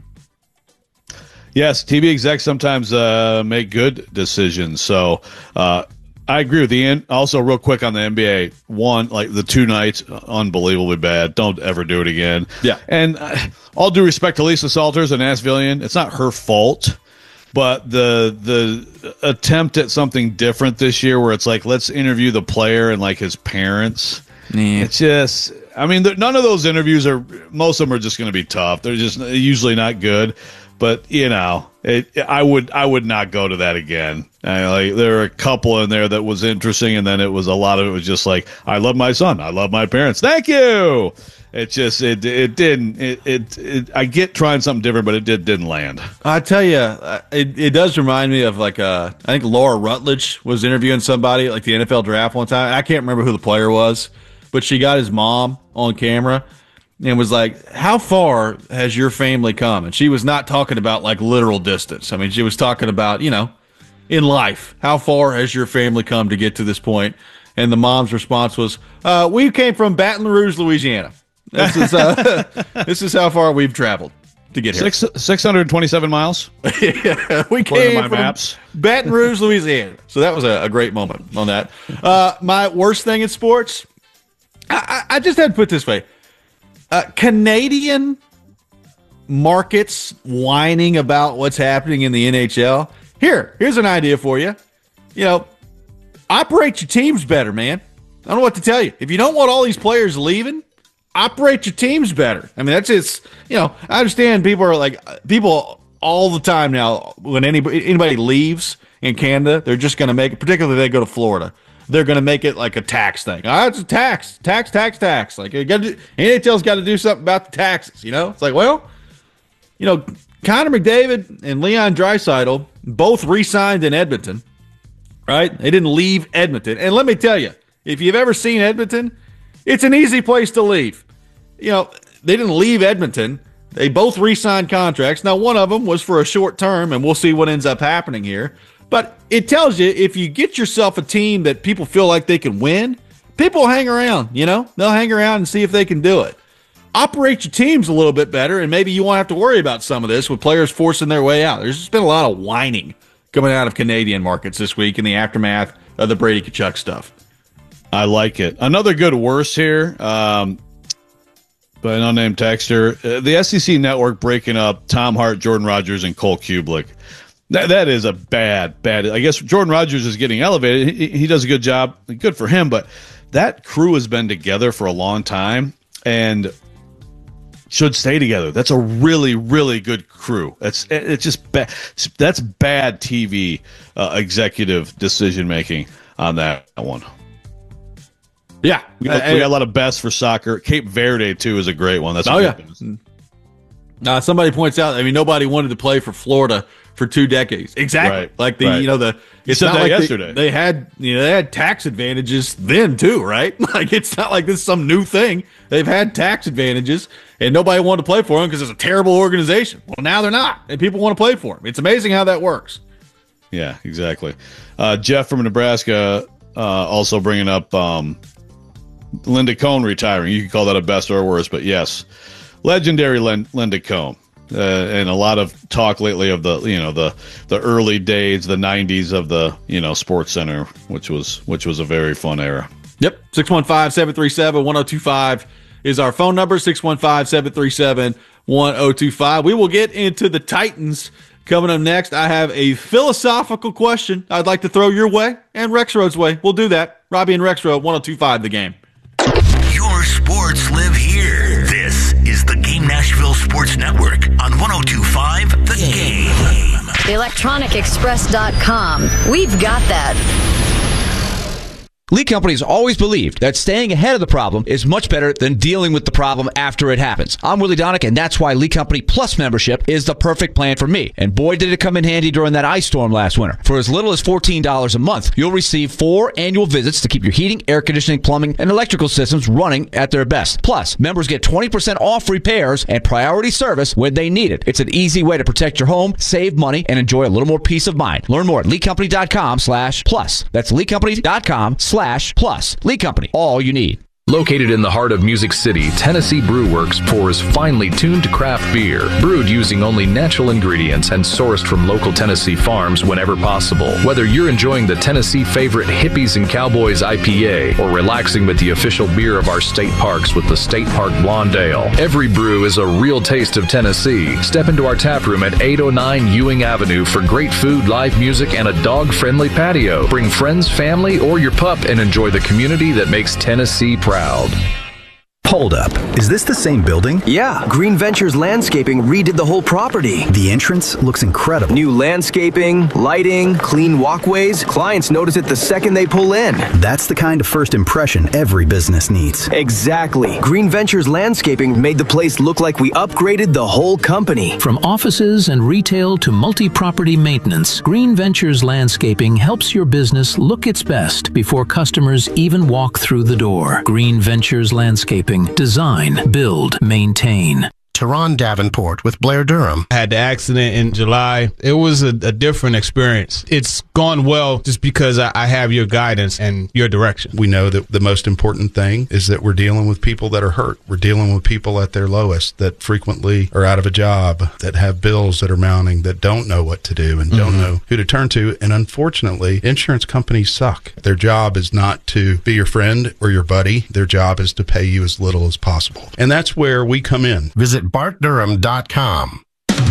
Speaker 11: Yes, T V execs sometimes uh, make good decisions. So uh, I agree with Ian. Also, real quick on the N B A, one, like the two nights, unbelievably bad. Don't ever do it again.
Speaker 10: Yeah.
Speaker 11: And uh, all due respect to Lisa Salters and Nashvillian, it's not her fault. But the the attempt at something different this year, where it's like, let's interview the player and like his parents.
Speaker 10: Yeah.
Speaker 11: It's just, I mean, none of those interviews are. Most of them are just going to be tough. They're just usually not good. But you know, it, I would I would not go to that again. I, like, there were a couple in there that was interesting, and then it was a lot of it was just like, I love my son, I love my parents, thank you. It just it it didn't it, it it I get trying something different, but it did didn't land.
Speaker 10: I tell you, it, it does remind me of like uh, I think Laura Rutledge was interviewing somebody at like the N F L draft one time. I can't remember who the player was, but she got his mom on camera and was like, how far has your family come? And she was not talking about like literal distance. I mean, she was talking about, you know, in life, how far has your family come to get to this point? And the mom's response was, uh, we came from Baton Rouge, Louisiana. This is uh, this is how far we've traveled to get here.
Speaker 11: Six six hundred twenty-seven miles.
Speaker 10: Yeah, we
Speaker 11: According to
Speaker 10: came
Speaker 11: my
Speaker 10: from
Speaker 11: maps.
Speaker 10: Baton Rouge, Louisiana. So that was a, a great moment on that. Uh, my worst thing in sports, I, I, I just had to put it this way: uh, Canadian markets whining about what's happening in the N H L. Here, here's an idea for you. You know, operate your teams better, man. I don't know what to tell you. If you don't want all these players leaving, operate your teams better. I mean, that's just, you know, I understand people are like, people all the time now, when anybody, anybody leaves in Canada, they're just going to make it, particularly if they go to Florida, they're going to make it like a tax thing. Ah, it's a tax, tax, tax, tax. Like, you gotta do, N H L's got to do something about the taxes, you know? It's like, well, you know, Connor McDavid and Leon Draisaitl both re-signed in Edmonton, right? They didn't leave Edmonton. And let me tell you, if you've ever seen Edmonton, it's an easy place to leave. You know, they didn't leave Edmonton. They both re-signed contracts. Now, one of them was for a short term, and we'll see what ends up happening here. But it tells you, if you get yourself a team that people feel like they can win, people hang around, you know? They'll hang around and see if they can do it. Operate your teams a little bit better, and maybe you won't have to worry about some of this with players forcing their way out. There's just been a lot of whining coming out of Canadian markets this week in the aftermath of the Brady Tkachuk stuff.
Speaker 11: I like it. Another good worse here, um, by an unnamed texter. Uh, the S E C network breaking up Tom Hart, Jordan Rogers, and Cole Kubelik. That that is a bad, bad. I guess Jordan Rodgers is getting elevated. He, he does a good job. Good for him. But that crew has been together for a long time and should stay together. That's a really, really good crew. That's it's just bad. That's bad T V uh, executive decision making on that one.
Speaker 10: Yeah,
Speaker 11: we got, uh, we got a lot of best for soccer. Cape Verde too is a great one. That's
Speaker 10: oh yeah.
Speaker 11: Business.
Speaker 10: Uh, somebody points out. I mean, nobody wanted to play for Florida for two decades. Exactly.
Speaker 11: Right,
Speaker 10: like the
Speaker 11: right.
Speaker 10: you know the
Speaker 11: You
Speaker 10: it's
Speaker 11: said
Speaker 10: not
Speaker 11: that
Speaker 10: like
Speaker 11: yesterday.
Speaker 10: They, they had you know they had tax advantages then too, right? Like it's not like this is some new thing. They've had tax advantages, and nobody wanted to play for them because it's a terrible organization. Well, now they're not, and people want to play for them. It's amazing how that works.
Speaker 11: Yeah, exactly. Uh, Jeff from Nebraska uh, also bringing up um, Linda Cohn retiring. You can call that a best or a worst, but yes, legendary Len- Linda Cohn. Uh, and a lot of talk lately of the you know the the early days, the nineties of the you know Sports Center, which was which was a very fun era.
Speaker 10: Yep, six one five, seven three seven, one oh two five is our phone number. six one five, seven three seven, one oh two five. We will get into the Titans coming up next. I have a philosophical question I'd like to throw your way and Rexroad's way. We'll do that. Robbie and Rexroad, one oh two five The Game.
Speaker 9: Your sports live here. This is the Game Nashville Sports Network on one oh two point five The Game.
Speaker 18: electronic express dot com. We've got that.
Speaker 22: Lee Company's always believed that staying ahead of the problem is much better than dealing with the problem after it happens. I'm Willie Donick, and that's why Lee Company Plus membership is the perfect plan for me. And boy, did it come in handy during that ice storm last winter. For as little as fourteen dollars a month, you'll receive four annual visits to keep your heating, air conditioning, plumbing, and electrical systems running at their best. Plus, members get twenty percent off repairs and priority service when they need it. It's an easy way to protect your home, save money, and enjoy a little more peace of mind. Learn more at lee company dot com slash plus. That's lee company dot com slash plus. Lee Company, all you need.
Speaker 23: Located in the heart of Music City, Tennessee Brew Works pours finely tuned craft beer, brewed using only natural ingredients and sourced from local Tennessee farms whenever possible. Whether you're enjoying the Tennessee favorite Hippies and Cowboys I P A or relaxing with the official beer of our state parks with the State Park Blonde Ale, every brew is a real taste of Tennessee. Step into our tap room at eight oh nine Ewing Avenue for great food, live music, and a dog-friendly patio. Bring friends, family, or your pup and enjoy the community that makes Tennessee proud.
Speaker 2: Hold up. Is this the same building?
Speaker 1: Yeah, Green Ventures Landscaping redid the whole property.
Speaker 2: The entrance looks incredible.
Speaker 1: New landscaping, lighting, clean walkways. Clients notice it the second they pull in.
Speaker 2: That's the kind of first impression every business needs.
Speaker 1: Exactly. Green Ventures Landscaping made the place look like we upgraded the whole company.
Speaker 24: From offices and retail to multi-property maintenance, Green Ventures Landscaping helps your business look its best before customers even walk through the door. Green Ventures Landscaping. Design, build, maintain.
Speaker 25: Teron Davenport with Blair Durham.
Speaker 26: I had the accident in July. It was a, a different experience. It's gone well just because I, I have your guidance and your direction.
Speaker 27: We know that the most important thing is that we're dealing with people that are hurt. We're dealing with people at their lowest that frequently are out of a job, that have bills that are mounting, that don't know what to do and mm-hmm. don't know who to turn to. And unfortunately, insurance companies suck. Their job is not to be your friend or your buddy. Their job is to pay you as little as possible. And that's where we come in.
Speaker 25: Visit bart durham dot com.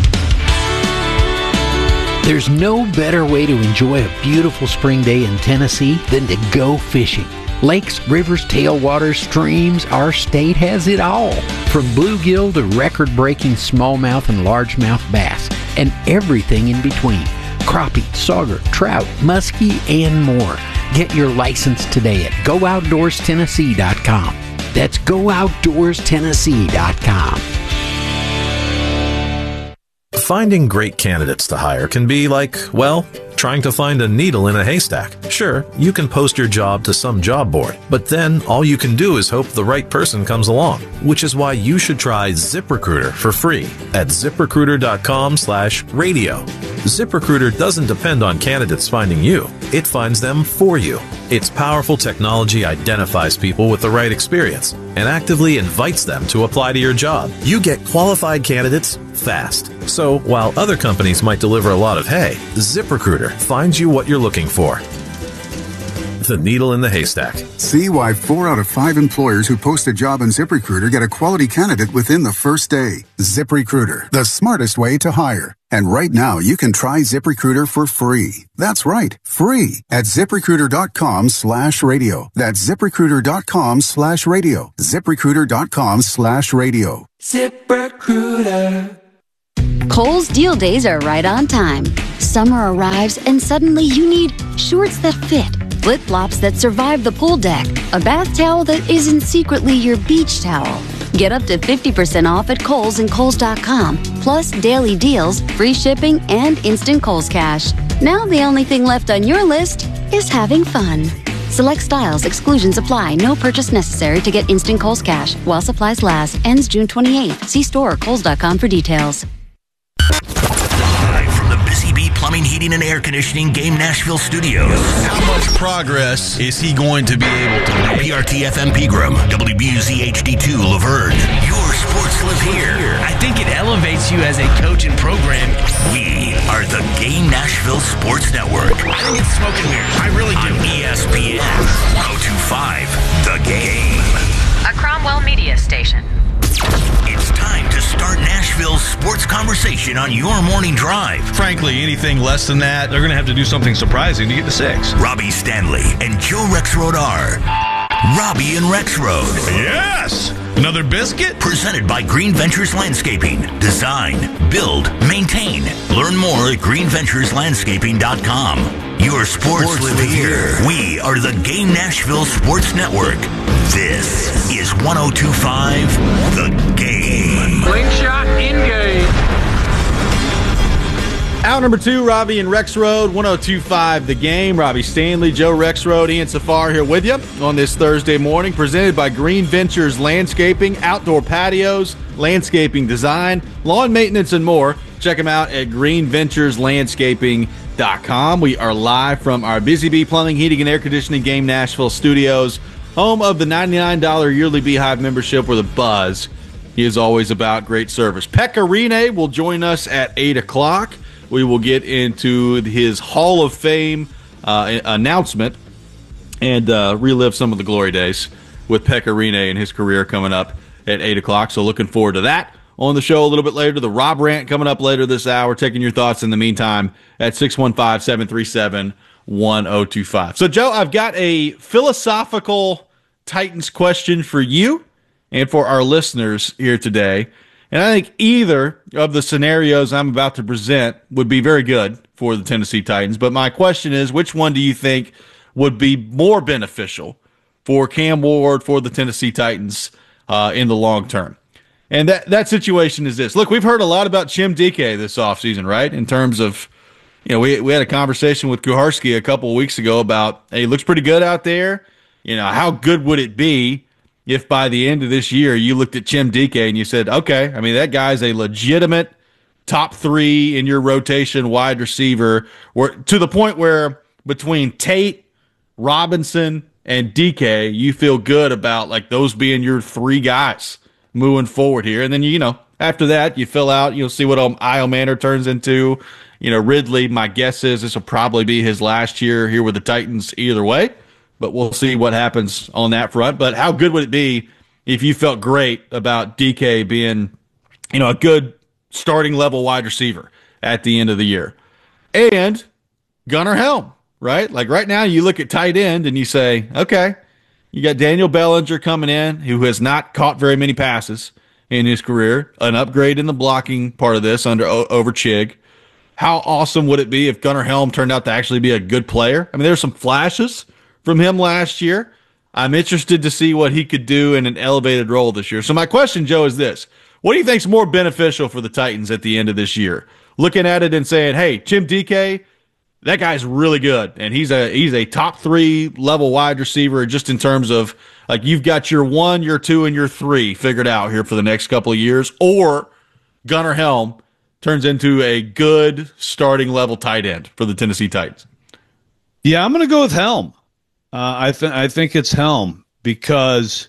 Speaker 28: There's no better way to enjoy a beautiful spring day in Tennessee than to go fishing. Lakes, rivers, tailwaters, streams, our state has it all. From bluegill to record-breaking smallmouth and largemouth bass, and everything in between. Crappie, sauger, trout, muskie, and more. Get your license today at go outdoors tennessee dot com. That's go outdoors tennessee dot com.
Speaker 29: Finding great candidates to hire can be like, well, trying to find a needle in a haystack. Sure, you can post your job to some job board, but then all you can do is hope the right person comes along, which is why you should try ZipRecruiter for free at ziprecruiter dot com slash radio. ZipRecruiter doesn't depend on candidates finding you. It finds them for you. Its powerful technology identifies people with the right experience and actively invites them to apply to your job. You get qualified candidates fast. So while other companies might deliver a lot of hay, ZipRecruiter finds you what you're looking for. the needle in the haystack.
Speaker 3: See why four out of five employers who post a job on ZipRecruiter get a quality candidate within the first day. ZipRecruiter, the smartest way to hire. And right now, you can try ZipRecruiter for free. That's right, free at ZipRecruiter.com slash radio. That's ZipRecruiter.com slash radio. ZipRecruiter.com slash radio.
Speaker 4: ZipRecruiter.
Speaker 18: Kohl's deal days are right on time. Summer arrives and suddenly you need shorts that fit, flip-flops that survive the pool deck, a bath towel that isn't secretly your beach towel. Get up to fifty percent off at Kohl's and Kohl's dot com, plus daily deals, free shipping, and instant Kohl's Cash. Now the only thing left on your list is having fun. Select styles, exclusions apply, no purchase necessary to get instant Kohl's Cash while supplies last. Ends June twenty-eighth. See store or Kohl's dot com for details.
Speaker 9: Live from the Busy Bee Plumbing, Heating, and Air Conditioning Game Nashville Studios.
Speaker 5: How much progress is he going to be able to make?
Speaker 9: P R T F M Pegram, W B U Z H D two Laverne. Your sports live here.
Speaker 6: I think it elevates you as a coach and program.
Speaker 9: We are the Game Nashville Sports Network.
Speaker 6: I think it's smoking weird. I really do.
Speaker 9: On E S P N one oh two point five, The Game.
Speaker 7: A Cromwell media station.
Speaker 9: It's time to start Nashville's sports conversation on your morning drive.
Speaker 5: Frankly, anything less than that, they're going to have to do something surprising to get to six.
Speaker 9: Robbie Stanley and Joe Rexrode are Robbie and Rexrode.
Speaker 5: Yes! Another biscuit?
Speaker 9: Presented by Green Ventures Landscaping. Design, build, maintain. Learn more at green ventures landscaping dot com. Your sports, sports live, live here. here. We are the Game Nashville Sports Network. This is one oh two point five, The Game.
Speaker 7: Slingshot in-game.
Speaker 10: Out number two, Robbie and Rexrode, one oh two point five, The Game. Robbie Stanley, Joe Rexrode, Ian Safar here with you on this Thursday morning, presented by Green Ventures Landscaping, outdoor patios, landscaping design, lawn maintenance, and more. Check them out at green ventures landscaping dot com. We are live from our Busy Bee Plumbing, Heating, and Air Conditioning Game Nashville studios, home of the ninety-nine dollars yearly Beehive membership with a buzz. He is always about great service. Pekka Rinne will join us at eight o'clock. We will get into his Hall of Fame uh, announcement and uh, relive some of the glory days with Pekka Rinne and his career coming up at eight o'clock. So looking forward to that. On the show a little bit later, the Rob Rant coming up later this hour. Taking your thoughts in the meantime at six one five, seven three seven, one oh two five. So, Joe, I've got a philosophical Titans question for you and for our listeners here today. And I think either of the scenarios I'm about to present would be very good for the Tennessee Titans. But my question is, which one do you think would be more beneficial for Cam Ward, for the Tennessee Titans uh, in the long term? And that, that situation is this. Look, we've heard a lot about Chim Dike this offseason, right? In terms of, you know, we we had a conversation with Kuharski a couple of weeks ago about, hey, he looks pretty good out there. You know, how good would it be if by the end of this year you looked at Chim Dike and you said, okay, I mean, that guy's a legitimate top three in your rotation wide receiver, or to the point where between Tate, Robinson, and D K, you feel good about like those being your three guys moving forward here. And then, you know, after that, you fill out, you'll see what Io Manor turns into. You know, Ridley, my guess is this will probably be his last year here with the Titans either way, but we'll see what happens on that front. But how good would it be if you felt great about D K being, you know, a good starting level wide receiver at the end of the year? And Gunnar Helm, right? Like right now you look at tight end and you say, okay, you got Daniel Bellinger coming in, who has not caught very many passes in his career, an upgrade in the blocking part of this under over Chig. How awesome would it be if Gunnar Helm turned out to actually be a good player? I mean, there's some flashes from him last year. I'm interested to see what he could do in an elevated role this year. So my question, Joe, is this. What do you think is more beneficial for the Titans at the end of this year? Looking at it and saying, hey, Chim Dike, that guy's really good, and he's a he's a top three level wide receiver just in terms of, like, you've got your one, your two, and your three figured out here for the next couple of years, or Gunnar Helm turns into a good starting level tight end for the Tennessee Titans.
Speaker 11: Yeah, I'm going to go with Helm. Uh, I, th- I think it's Helm because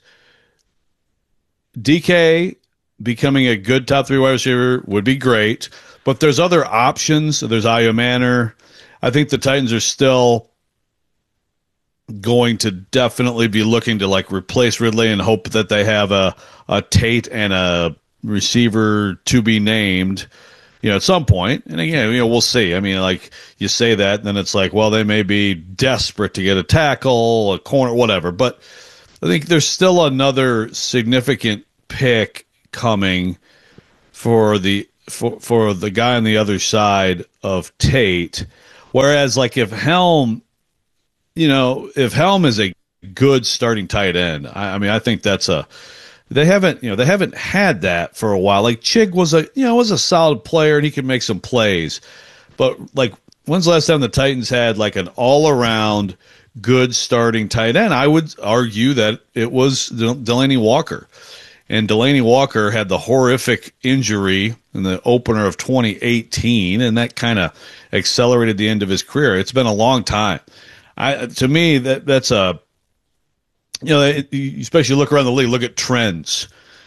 Speaker 11: D K becoming a good top three wide receiver would be great, but there's other options. There's Io Manor. I think the Titans are still going to definitely be looking to like replace Ridley and hope that they have a, a Tate and a receiver to be named, you know, at some point. And again, you know, we'll see. I mean, like you say that, and then it's like, well, they may be desperate to get a tackle, a corner, whatever. But I think there's still another significant pick coming for the for for the guy on the other side of Tate. Whereas, like, if Helm, you know, if Helm is a good starting tight end, I, I mean, I think that's a they haven't, you know, they haven't had that for a while. Like Chig was a, you know, was a solid player and he could make some plays, but like, when's the last time the Titans had like an all around good starting tight end? I would argue that it was Delanie Walker. And Delanie Walker had the horrific injury in the opener of twenty eighteen, and that kind of accelerated the end of his career. It's been a long time. I, to me, that that's a, you know, it, you especially look around the league, look at trends.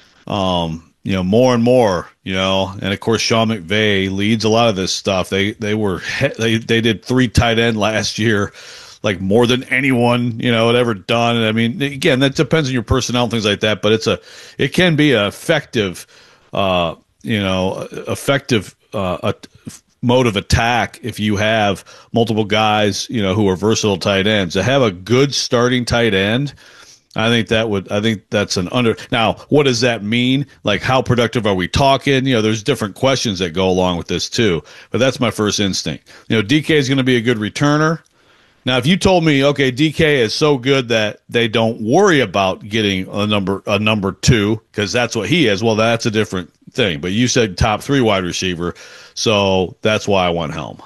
Speaker 11: Um, you know, more and more, you know, and of course Sean McVay leads a lot of this stuff. They they were they they did three tight end last year, like more than anyone, you know, had ever done. And I mean, again, that depends on your personnel and things like that, but it's a, it can be an effective, uh, you know, effective uh, a mode of attack if you have multiple guys, you know, who are versatile tight ends. To have a good starting tight end, I think that would, I think that's an under. Now, what does that mean? Like, how productive are we talking? You know, there's different questions that go along with this too, but that's my first instinct. You know, D K is going to be a good returner. Now, if you told me, okay, D K is so good that they don't worry about getting a number a number two because that's what he is, well, that's a different thing. But you said top three wide receiver, so that's why I want Helm.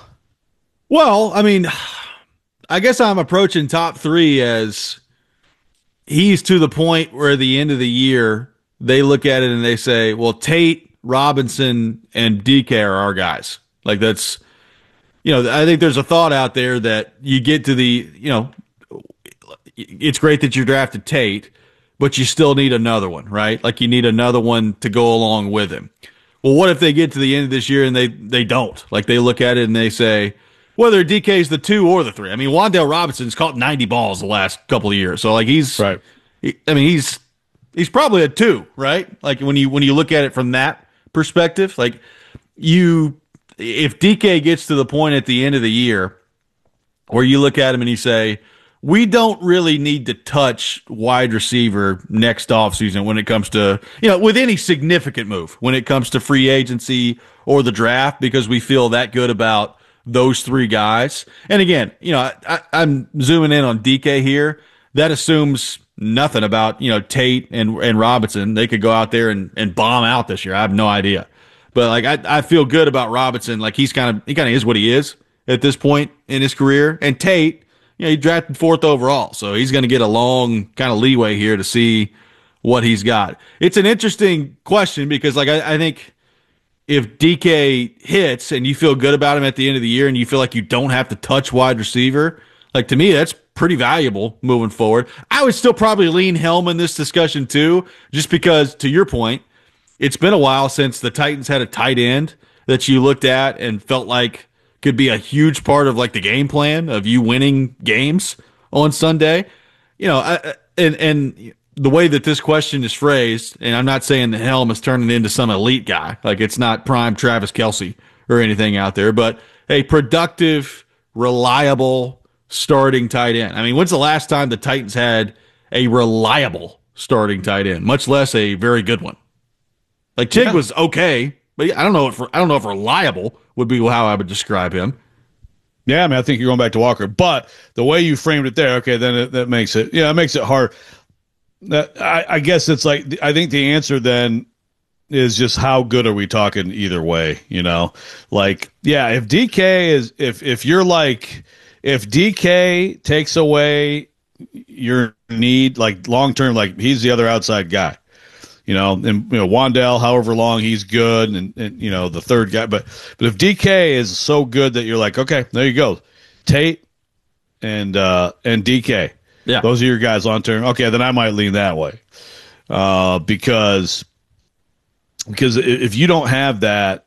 Speaker 10: Well, I mean, I guess I'm approaching top three as he's to the point where at the end of the year they look at it and they say, well, Tate, Robinson, and D K are our guys. Like that's. You know, I think there's a thought out there that you get to the, you know, it's great that you drafted Tate, but you still need another one, right? Like you need another one to go along with him. Well, what if they get to the end of this year and they, they don't? Like they look at it and they say, whether D K's the two or the three. I mean, Wan'Dale Robinson's caught ninety balls the last couple of years. So like he's, right. He, I mean, he's, he's probably a two, right? Like when you, when you look at it from that perspective, like you, if D K gets to the point at the end of the year where you look at him and you say, we don't really need to touch wide receiver next offseason when it comes to, you know, with any significant move, when it comes to free agency or the draft, because we feel that good about those three guys. And again, you know, I, I'm zooming in on D K here. That assumes nothing about, you know, Tate and, and Robinson. They could go out there and, and bomb out this year. I have no idea. But like I, I feel good about Robinson. Like he's kind of he kind of is what he is at this point in his career. And Tate, you know, he drafted fourth overall, so he's going to get a long kind of leeway here to see what he's got. It's an interesting question because like I, I think if D K hits and you feel good about him at the end of the year and you feel like you don't have to touch wide receiver, like to me that's pretty valuable moving forward. I would still probably lean Helm in this discussion too, just because to your point. It's been a while since the Titans had a tight end that you looked at and felt like could be a huge part of like the game plan of you winning games on Sunday. You know, I, and and the way that this question is phrased, and I'm not saying that Helm is turning into some elite guy, like it's not prime Travis Kelce or anything out there, but a productive, reliable starting tight end. I mean, when's the last time the Titans had a reliable starting tight end, much less a very good one? Like Chig yeah. was okay, but I don't know if I don't know if reliable would be how I would describe him.
Speaker 11: Yeah, I mean, I think you're going back to Walker, but the way you framed it there, okay, then it, that makes it, yeah, it makes it hard. That I, I guess it's like I think the answer then is just how good are we talking either way, you know? Like, yeah, if D K is if if you're like if D K takes away your need, like long term, like he's the other outside guy. You know, and you know, Wan'Dale, however long he's good, and, and you know, the third guy. But but if D K is so good that you're like, okay, there you go, Tate and uh, and D K, yeah, those are your guys long term. Okay, then I might lean that way, uh, because because if you don't have that,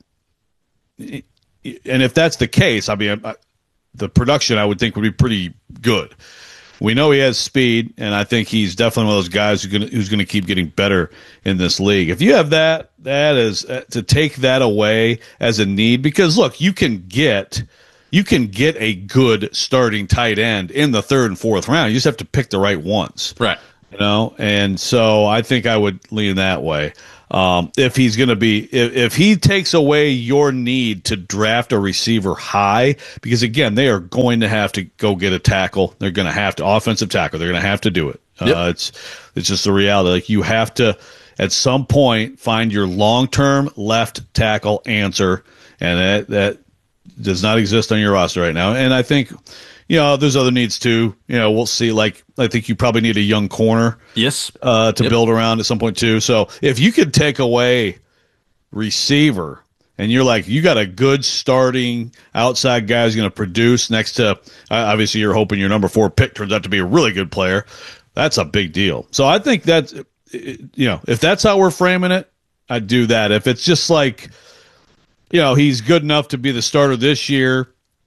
Speaker 11: and if that's the case, I mean, I, the production I would think would be pretty good. We know he has speed, and I think he's definitely one of those guys who's going who's going to keep getting better in this league. If you have that, that is uh, to take that away as a need, because look, you can get you can get a good starting tight end in the third and fourth round. You just have to pick the right ones,
Speaker 10: right?
Speaker 11: You know, and so I think I would lean that way. Um, if he's going to be, if, if he takes away your need to draft a receiver high, because again, they are going to have to go get a tackle. They're going to have to offensive tackle. They're going to have to do it. Yep. Uh, it's, it's just the reality. Like you have to, at some point, find your long-term left tackle answer. And that, that does not exist on your roster right now. And I think, you know, there's other needs too. You know, we'll see. Like, I think you probably need a young corner,
Speaker 10: yes,
Speaker 11: uh, to yep. build around at some point too. So if you could take away receiver, and you're like, you got a good starting outside guy who's going to produce next to, uh, obviously, you're hoping your number four pick turns out to be a really good player. That's a big deal. So I think that's, you know, if that's how we're framing it, I'd do that. If it's just like, you know, he's good enough to be the starter this year,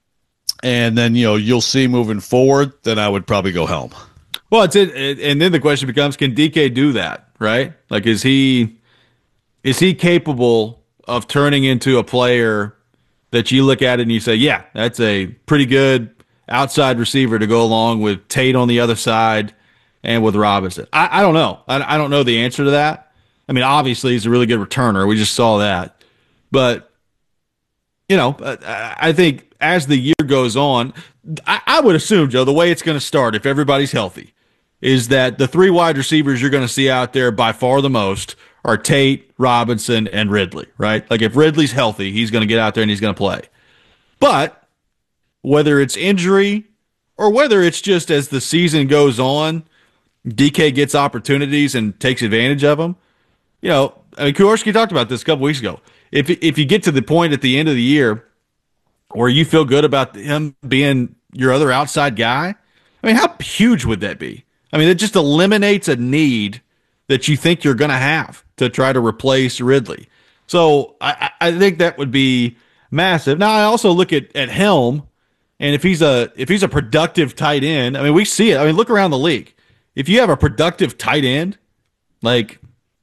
Speaker 11: and then, you know, you'll see moving forward, then I would probably go Helm.
Speaker 10: Well, it's it, and then the question becomes, can D K do that, right? Like, is he is he capable of turning into a player that you look at it and you say, yeah, that's a pretty good outside receiver to go along with Tate on the other side and with Robinson? I, I don't know. I, I don't know the answer to that. I mean, obviously, he's a really good returner. We just saw that. But, you know, I think as the year goes on, I, I would assume, Joe, the way it's going to start, if everybody's healthy, is that the three wide receivers you're going to see out there by far the most are Tate, Robinson, and Ridley, right? Like, if Ridley's healthy, he's going to get out there and he's going to play. But whether it's injury or whether it's just as the season goes on, D K gets opportunities and takes advantage of them, you know, I mean, Kuharski talked about this a couple weeks ago. If if you get to the point at the end of the year where you feel good about him being your other outside guy, I mean, how huge would that be? I mean, it just eliminates a need that you think you're going to have to try to replace Ridley. So I, I think that would be massive. Now, I also look at, at Helm, and if he's a if he's a productive tight end, I mean, we see it. I mean, look around the league. If you have a productive tight end, like,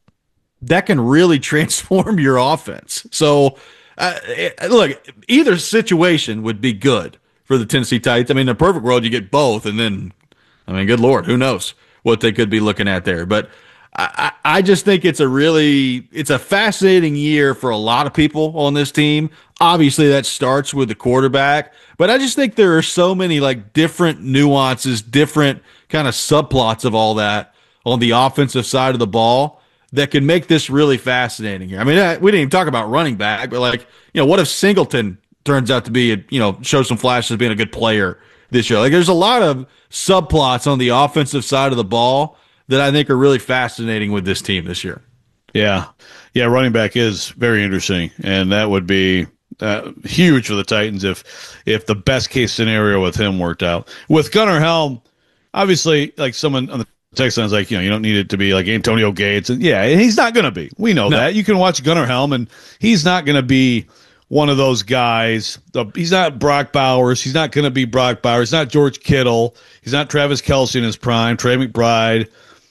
Speaker 10: that can really transform your offense. So, uh, look, either situation would be good for the Tennessee Titans. I mean, in a perfect world, you get both, and then, I mean, good Lord, who knows what they could be looking at there. But I, I just think it's a really, it's a fascinating year for a lot of people on this team. Obviously, that starts with the quarterback, but I just think there are so many, like, different nuances, different kind of subplots of all that on the offensive side of the ball that can make this really fascinating here. I mean, we didn't even talk about running back, but, like, you know, what if Singleton turns out to be, a, you know, show some flashes of being a good player this year? Like, there's a lot of subplots on the offensive side of the ball that I think are really fascinating with this team this year.
Speaker 11: Yeah. Yeah, running back is very interesting, and that would be uh, huge for the Titans if if the best case scenario with him worked out. With Gunnar Helm, obviously, like, someone on the text line is like, you know, you don't need it to be like Antonio Gates. And yeah, he's not going to be. We know no. that. You can watch Gunnar Helm, and he's not going to be one of those guys. He's not Brock Bowers. He's not going to be Brock Bowers. He's not George Kittle. He's not Travis Kelce in his prime, Trey McBride,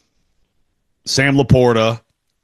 Speaker 11: Sam Laporta.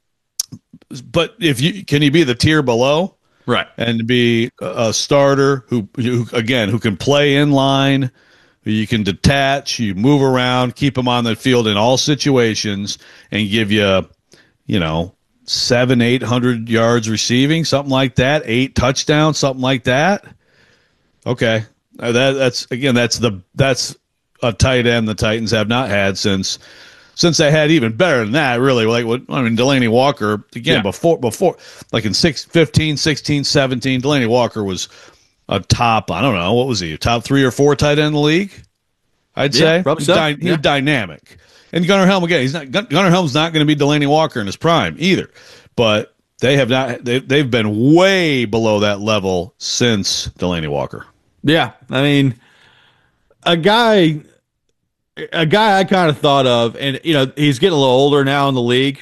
Speaker 11: But if you can he be the tier below?
Speaker 10: Right.
Speaker 11: And be a starter who, who again, who can play in line, you can detach, you move around, keep him on the field in all situations, and give you, you know, seven, eight hundred yards receiving, something like that, eight touchdowns, something like that. Okay, uh, that that's again, that's the that's a tight end the Titans have not had since since they had even better than that. Really, like what I mean, Delanie Walker again yeah. before before like in six, fifteen, sixteen, seventeen, Delanie Walker was a top, I don't know, what was he, top three or four tight end in the league? I'd
Speaker 10: yeah,
Speaker 11: say.
Speaker 10: Probably
Speaker 11: He's,
Speaker 10: so.
Speaker 11: dy- he's
Speaker 10: yeah.
Speaker 11: dynamic. And Gunnar Helm, again, he's not Gunnar Helm's not going to be Delanie Walker in his prime either. But they have not they, they've been way below that level since Delanie Walker.
Speaker 10: Yeah. I mean, a guy a guy I kind of thought of, and you know, he's getting a little older now in the league.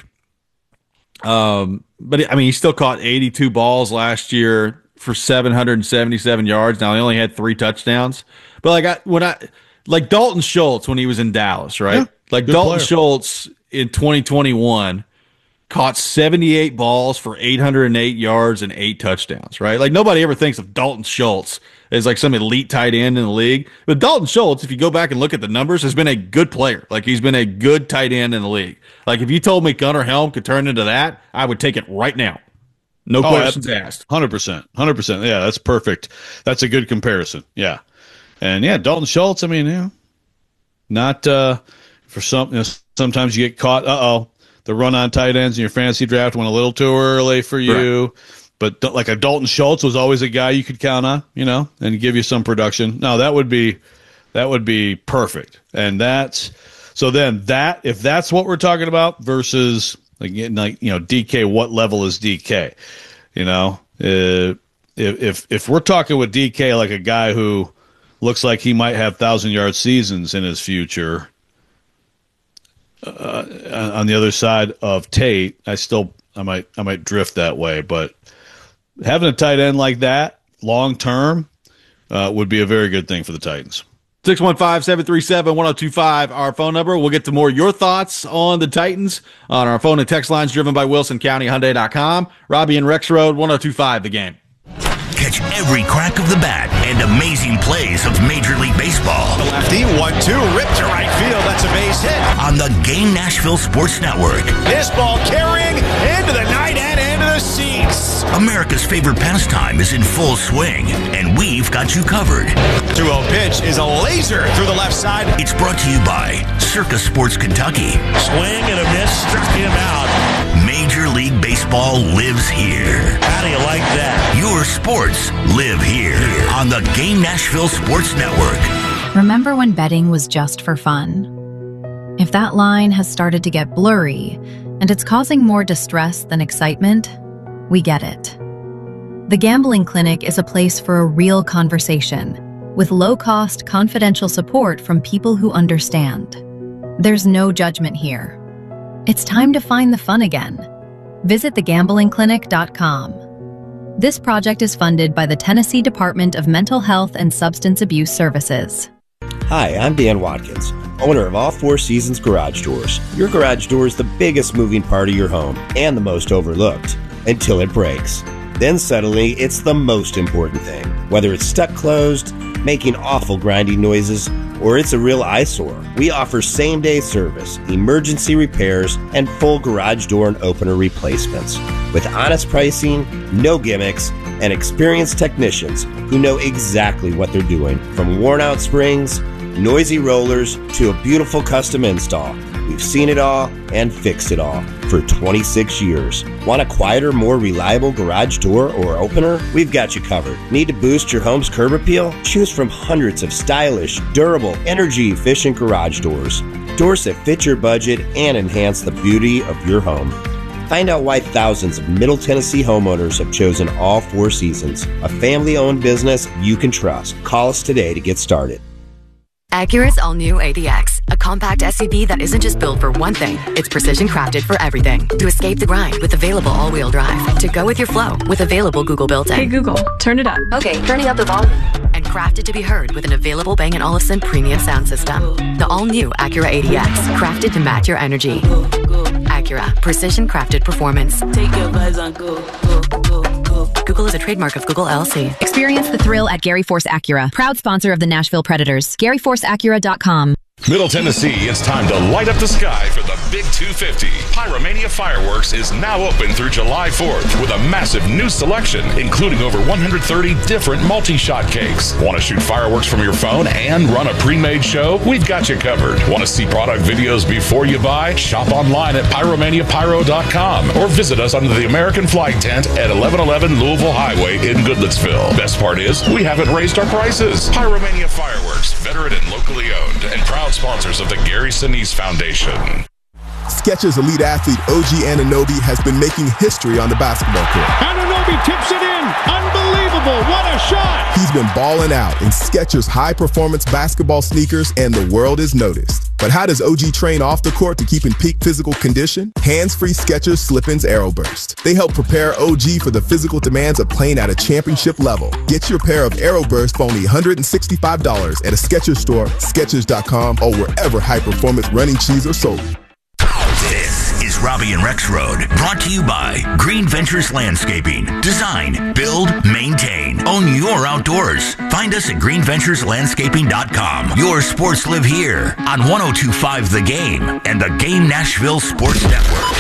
Speaker 10: Um, but I mean, he still caught eighty-two balls last year for seven hundred seventy-seven yards. Now he only had three touchdowns, but like I, when I, like Dalton Schultz when he was in Dallas, right?
Speaker 11: Yeah,
Speaker 10: like Dalton player. Schultz in twenty twenty-one caught seventy-eight balls for eight hundred eight yards and eight touchdowns, right? Like nobody ever thinks of Dalton Schultz as like some elite tight end in the league. But Dalton Schultz, if you go back and look at the numbers, has been a good player. Like he's been a good tight end in the league. Like if you told me Gunnar Helm could turn into that, I would take it right now. No oh, questions asked.
Speaker 11: one hundred percent. one hundred percent. Yeah, that's perfect. That's a good comparison. Yeah. And yeah, Dalton Schultz, I mean, yeah, not uh, for some, you know, sometimes you get caught. Uh-oh. The run-on tight ends in your fantasy draft went a little too early for you. Right. But like a Dalton Schultz was always a guy you could count on, you know, and give you some production. No, that would be that would be perfect. And that's so then that if that's what we're talking about versus like, like you know, D K, what level is D K? You know, uh, if if if we're talking with D K like a guy who looks like he might have thousand yard seasons in his future. Uh, on the other side of Tate, I still I might I might drift that way, but having a tight end like that long term uh, would be a very good thing for the Titans.
Speaker 10: six one five, seven three seven, one oh two five, our phone number. We'll get to more of your thoughts on the Titans on our phone and text lines driven by Wilson County Hyundai dot com. Robbie and Rex Road, one oh two five, the game.
Speaker 9: Catch every crack of the bat and amazing plays of Major League Baseball.
Speaker 8: The lefty, one two, ripped to right field. That's a base hit.
Speaker 9: On the Game Nashville Sports Network.
Speaker 8: This ball carrying into the night and into the seats.
Speaker 9: America's favorite pastime is in full swing, and we've got you covered.
Speaker 8: two oh pitch is a laser through the left side.
Speaker 9: It's brought to you by Circa Sports Kentucky.
Speaker 13: Swing and a miss, struck him out.
Speaker 9: Major League Baseball lives here.
Speaker 13: How do you like that?
Speaker 9: Your sports live here on the Game Nashville Sports Network.
Speaker 14: Remember when betting was just for fun? If that line has started to get blurry and it's causing more distress than excitement, we get it. The Gambling Clinic is a place for a real conversation with low-cost, confidential support from people who understand. There's no judgment here. It's time to find the fun again. Visit the gambling clinic dot com. This project is funded by the Tennessee Department of Mental Health and Substance Abuse Services.
Speaker 15: Hi, I'm Dan Watkins, owner of All Four Seasons Garage Doors. Your garage door is the biggest moving part of your home and the most overlooked until it breaks. Then suddenly, it's the most important thing. Whether it's stuck closed, making awful grinding noises, or it's a real eyesore, we offer same-day service, emergency repairs, and full garage door and opener replacements. With honest pricing, no gimmicks, and experienced technicians who know exactly what they're doing. From worn-out springs, noisy rollers, to a beautiful custom install. We've seen it all and fixed it all for twenty-six years. Want a quieter, more reliable garage door or opener? We've got you covered. Need to boost your home's curb appeal? Choose from hundreds of stylish, durable, energy-efficient garage doors. Doors that fit your budget and enhance the beauty of your home. Find out why thousands of Middle Tennessee homeowners have chosen All Four Seasons, a family-owned business you can trust. Call us today to get started.
Speaker 16: Acura's all-new A D X, a compact S U V that isn't just built for one thing, it's precision crafted for everything. To escape the grind with available all-wheel drive. To go with your flow with available Google built-in.
Speaker 17: Hey Google, turn it up.
Speaker 16: Okay, turning up the volume. And crafted to be heard with an available Bang and Olufsen premium sound system. The all-new Acura A D X, crafted to match your energy. Acura, precision crafted performance.
Speaker 17: Take your vibes on go, go, go, go.
Speaker 16: Google is a trademark of Google L L C.
Speaker 19: Experience the thrill at Gary Force Acura, proud sponsor of the Nashville Predators. Gary Force Acura dot com.
Speaker 20: Middle Tennessee, it's time to light up the sky for the Big two fifty. Pyromania Fireworks is now open through July fourth with a massive new selection, including over one hundred thirty different multi-shot cakes. Want to shoot fireworks from your phone and run a pre-made show? We've got you covered. Want to see product videos before you buy? Shop online at pyromania pyro dot com or visit us under the American flag tent at eleven eleven Louisville Highway in Goodlettsville. Best part is, we haven't raised our prices. Pyromania Fireworks, veteran and locally owned, and proud sponsors of the Gary Sinise Foundation.
Speaker 21: Skechers elite athlete O G Anunoby has been making history on the basketball court.
Speaker 30: Anunoby tips it in. Unbelievable. What a shot.
Speaker 21: He's been balling out in Skechers high-performance basketball sneakers, and the world has noticed. But how does O G train off the court to keep in peak physical condition? Hands-free Skechers Slip-ins Aeroburst. They help prepare O G for the physical demands of playing at a championship level. Get your pair of Aeroburst for only one hundred sixty-five dollars at a Skechers store, Skechers dot com, or wherever high-performance running shoes are sold.
Speaker 9: This is Robbie and Rex Road, brought to you by Green Ventures Landscaping. Design, build, maintain. Own your outdoors. Find us at green ventures landscaping dot com. Your sports live here on one oh two point five The Game and the Game Nashville Sports Network.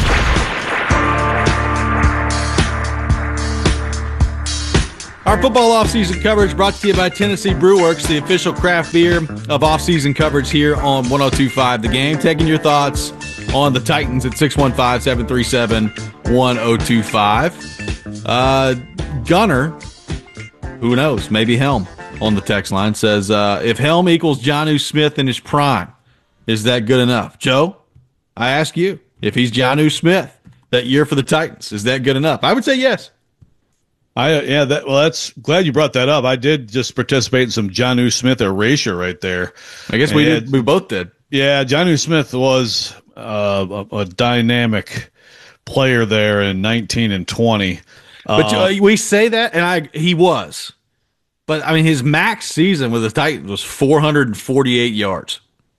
Speaker 10: Our football offseason coverage brought to you by Tennessee Brewworks, the official craft beer of offseason coverage here on one oh two point five The Game. Taking your thoughts on the Titans at six one five, seven three seven, one oh two five. Uh, Gunner, who knows, maybe Helm on the text line says, uh, if Helm equals Jonnu Smith in his prime, is that good enough? Joe, I ask you, if he's Jonnu Smith that year for the Titans, is that good enough? I would say yes.
Speaker 11: I yeah that well that's glad you brought that up. I did just participate in some Jonnu Smith erasure right there.
Speaker 10: I guess we and, did. We both did.
Speaker 11: Yeah, Jonnu Smith was uh, a, a dynamic player there in nineteen and twenty.
Speaker 10: But
Speaker 11: uh,
Speaker 10: uh, we say that, and I he was. But I mean, his max season with the Titans was four hundred forty-eight yards.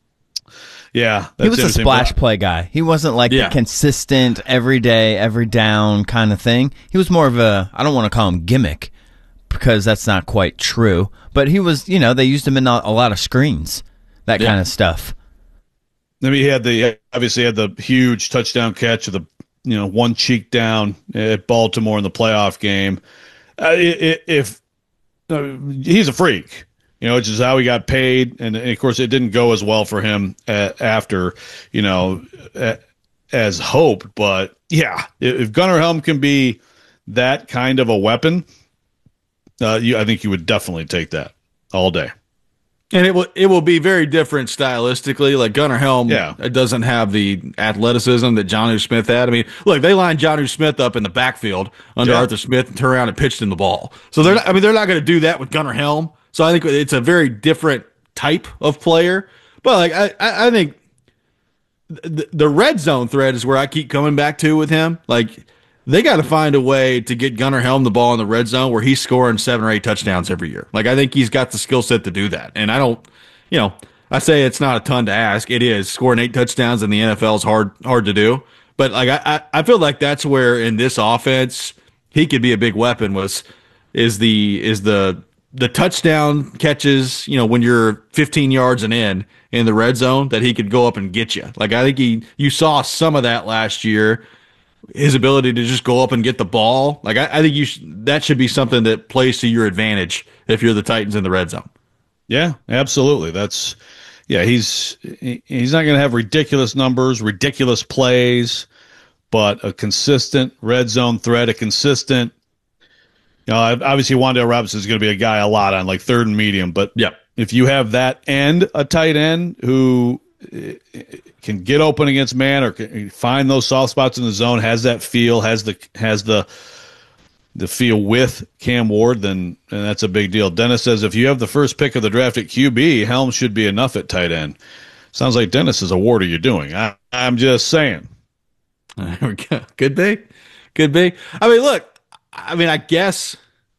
Speaker 11: Yeah,
Speaker 1: he was a splash play guy. He wasn't like
Speaker 10: Yeah.
Speaker 1: a consistent, every day, every down kind of thing. He was more of a, I don't want to call him gimmick because that's not quite true, but he was, you know, they used him in a, a lot of screens, that
Speaker 11: Yeah.
Speaker 1: kind of stuff.
Speaker 11: I mean, he had the obviously had the huge touchdown catch of the you know one cheek down at Baltimore in the playoff game. Uh, if uh, he's a freak. You know, which is how he got paid, and, and of course, it didn't go as well for him uh, after, you know, uh, as hoped. But yeah, if, if Gunnar Helm can be that kind of a weapon, uh, you, I think you would definitely take that all day.
Speaker 10: And it will it will be very different stylistically. Like Gunnar Helm
Speaker 11: Yeah.
Speaker 10: doesn't have the athleticism that Jonnu Smith had. I mean, look, they lined Jonnu Smith up in the backfield under
Speaker 11: Yeah.
Speaker 10: Arthur Smith and turned around and pitched him the ball. So they're not, I mean, they're not going to do that with Gunnar Helm. So I think it's a very different type of player. But like I, I I think the, the red zone thread is where I keep coming back to with him. Like they got to find a way to get Gunnar Helm the ball in the red zone where he's scoring seven or eight touchdowns every year. Like I think he's got the skill set to do that. And I don't, you know, I say it's not a ton to ask. It is. Scoring eight touchdowns in the N F L is hard hard to do. But like I I feel like that's where in this offense he could be a big weapon. Was is the is the the touchdown catches, you know, when you're fifteen yards and in in the red zone, that he could go up and get you. Like I think he, you saw some of that last year. His ability to just go up and get the ball. Like I, I think you sh- that should be something that plays to your advantage if you're the Titans in the red zone.
Speaker 11: Yeah, absolutely. That's yeah. He's he, he's not going to have ridiculous numbers, ridiculous plays, but a consistent red zone threat, a consistent. You know, obviously Wan'Dale Robinson is going to be a guy a lot on like third and medium, but
Speaker 10: yeah,
Speaker 11: if you have that and a tight end who can get open against man or can find those soft spots in the zone, has that feel, has the has the the feel with Cam Ward, then and that's a big deal. Dennis says if you have the first pick of the draft at Q B, Helm should be enough at tight end. Sounds like Dennis is a Ward. Are you doing? I, I'm just saying.
Speaker 10: There we go. Could be, could be. I mean, look. I mean, I guess,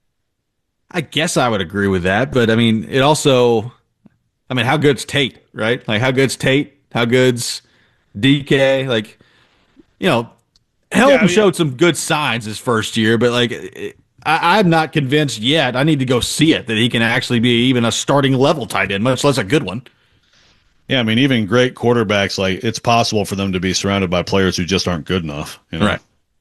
Speaker 10: I guess I would agree with that, but I mean, it also, I mean, how good's Tate, right? Like, how good's Tate? How good's D K? Like, you know, Helm
Speaker 11: Yeah, I mean-
Speaker 10: showed some good signs his first year, but like, it, I, I'm not convinced yet. I need to go see it that he can actually be even a starting level tight end, much less a good one.
Speaker 11: Yeah, I mean, even great quarterbacks, like it's possible for them to be surrounded by players who just aren't good enough. You know?
Speaker 10: Right.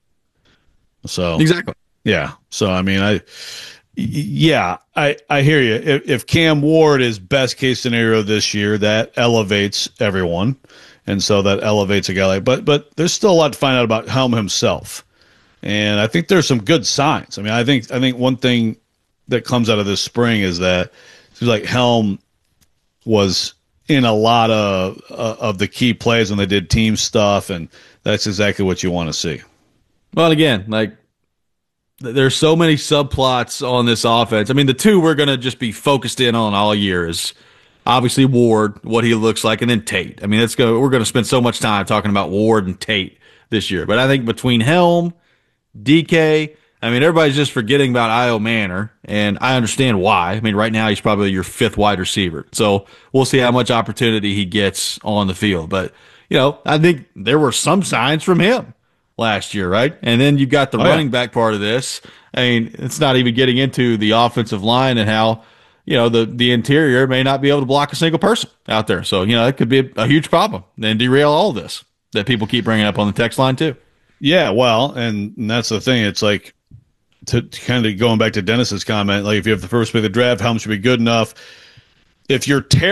Speaker 11: So
Speaker 10: Exactly.
Speaker 11: Yeah. So I mean, I, yeah, I I hear you. If, if Cam Ward is best case scenario this year, that elevates everyone, and so that elevates a guy like. But but there's still a lot to find out about Helm himself, and I think there's some good signs. I mean, I think I think one thing that comes out of this spring is that it seems like Helm was in a lot of uh, of the key plays when they did team stuff, and that's exactly what you want to see.
Speaker 10: Well, again, like there's so many subplots on this offense. I mean, the two we're going to just be focused in on all year is obviously Ward, what he looks like, and then Tate. I mean, let's go. We're going to spend so much time talking about Ward and Tate this year. But I think between Helm, D K, I mean, everybody's just forgetting about Io Manor, and I understand why. I mean, right now he's probably your fifth wide receiver. So we'll see how much opportunity he gets on the field. But, you know, I think there were some signs from him last year, right? And then you've got the oh, running yeah. back part of this. I mean, it's not even getting into the offensive line and how, you know, the, the interior may not be able to block a single person out there. So, you know, it could be a, a huge problem and derail all of this that people keep bringing up on the text line too.
Speaker 11: Yeah, well, and, and that's the thing. It's like, to, to kind of going back to Dennis's comment, like if you have the first pick of the draft, Helm should be good enough. If you're terrible,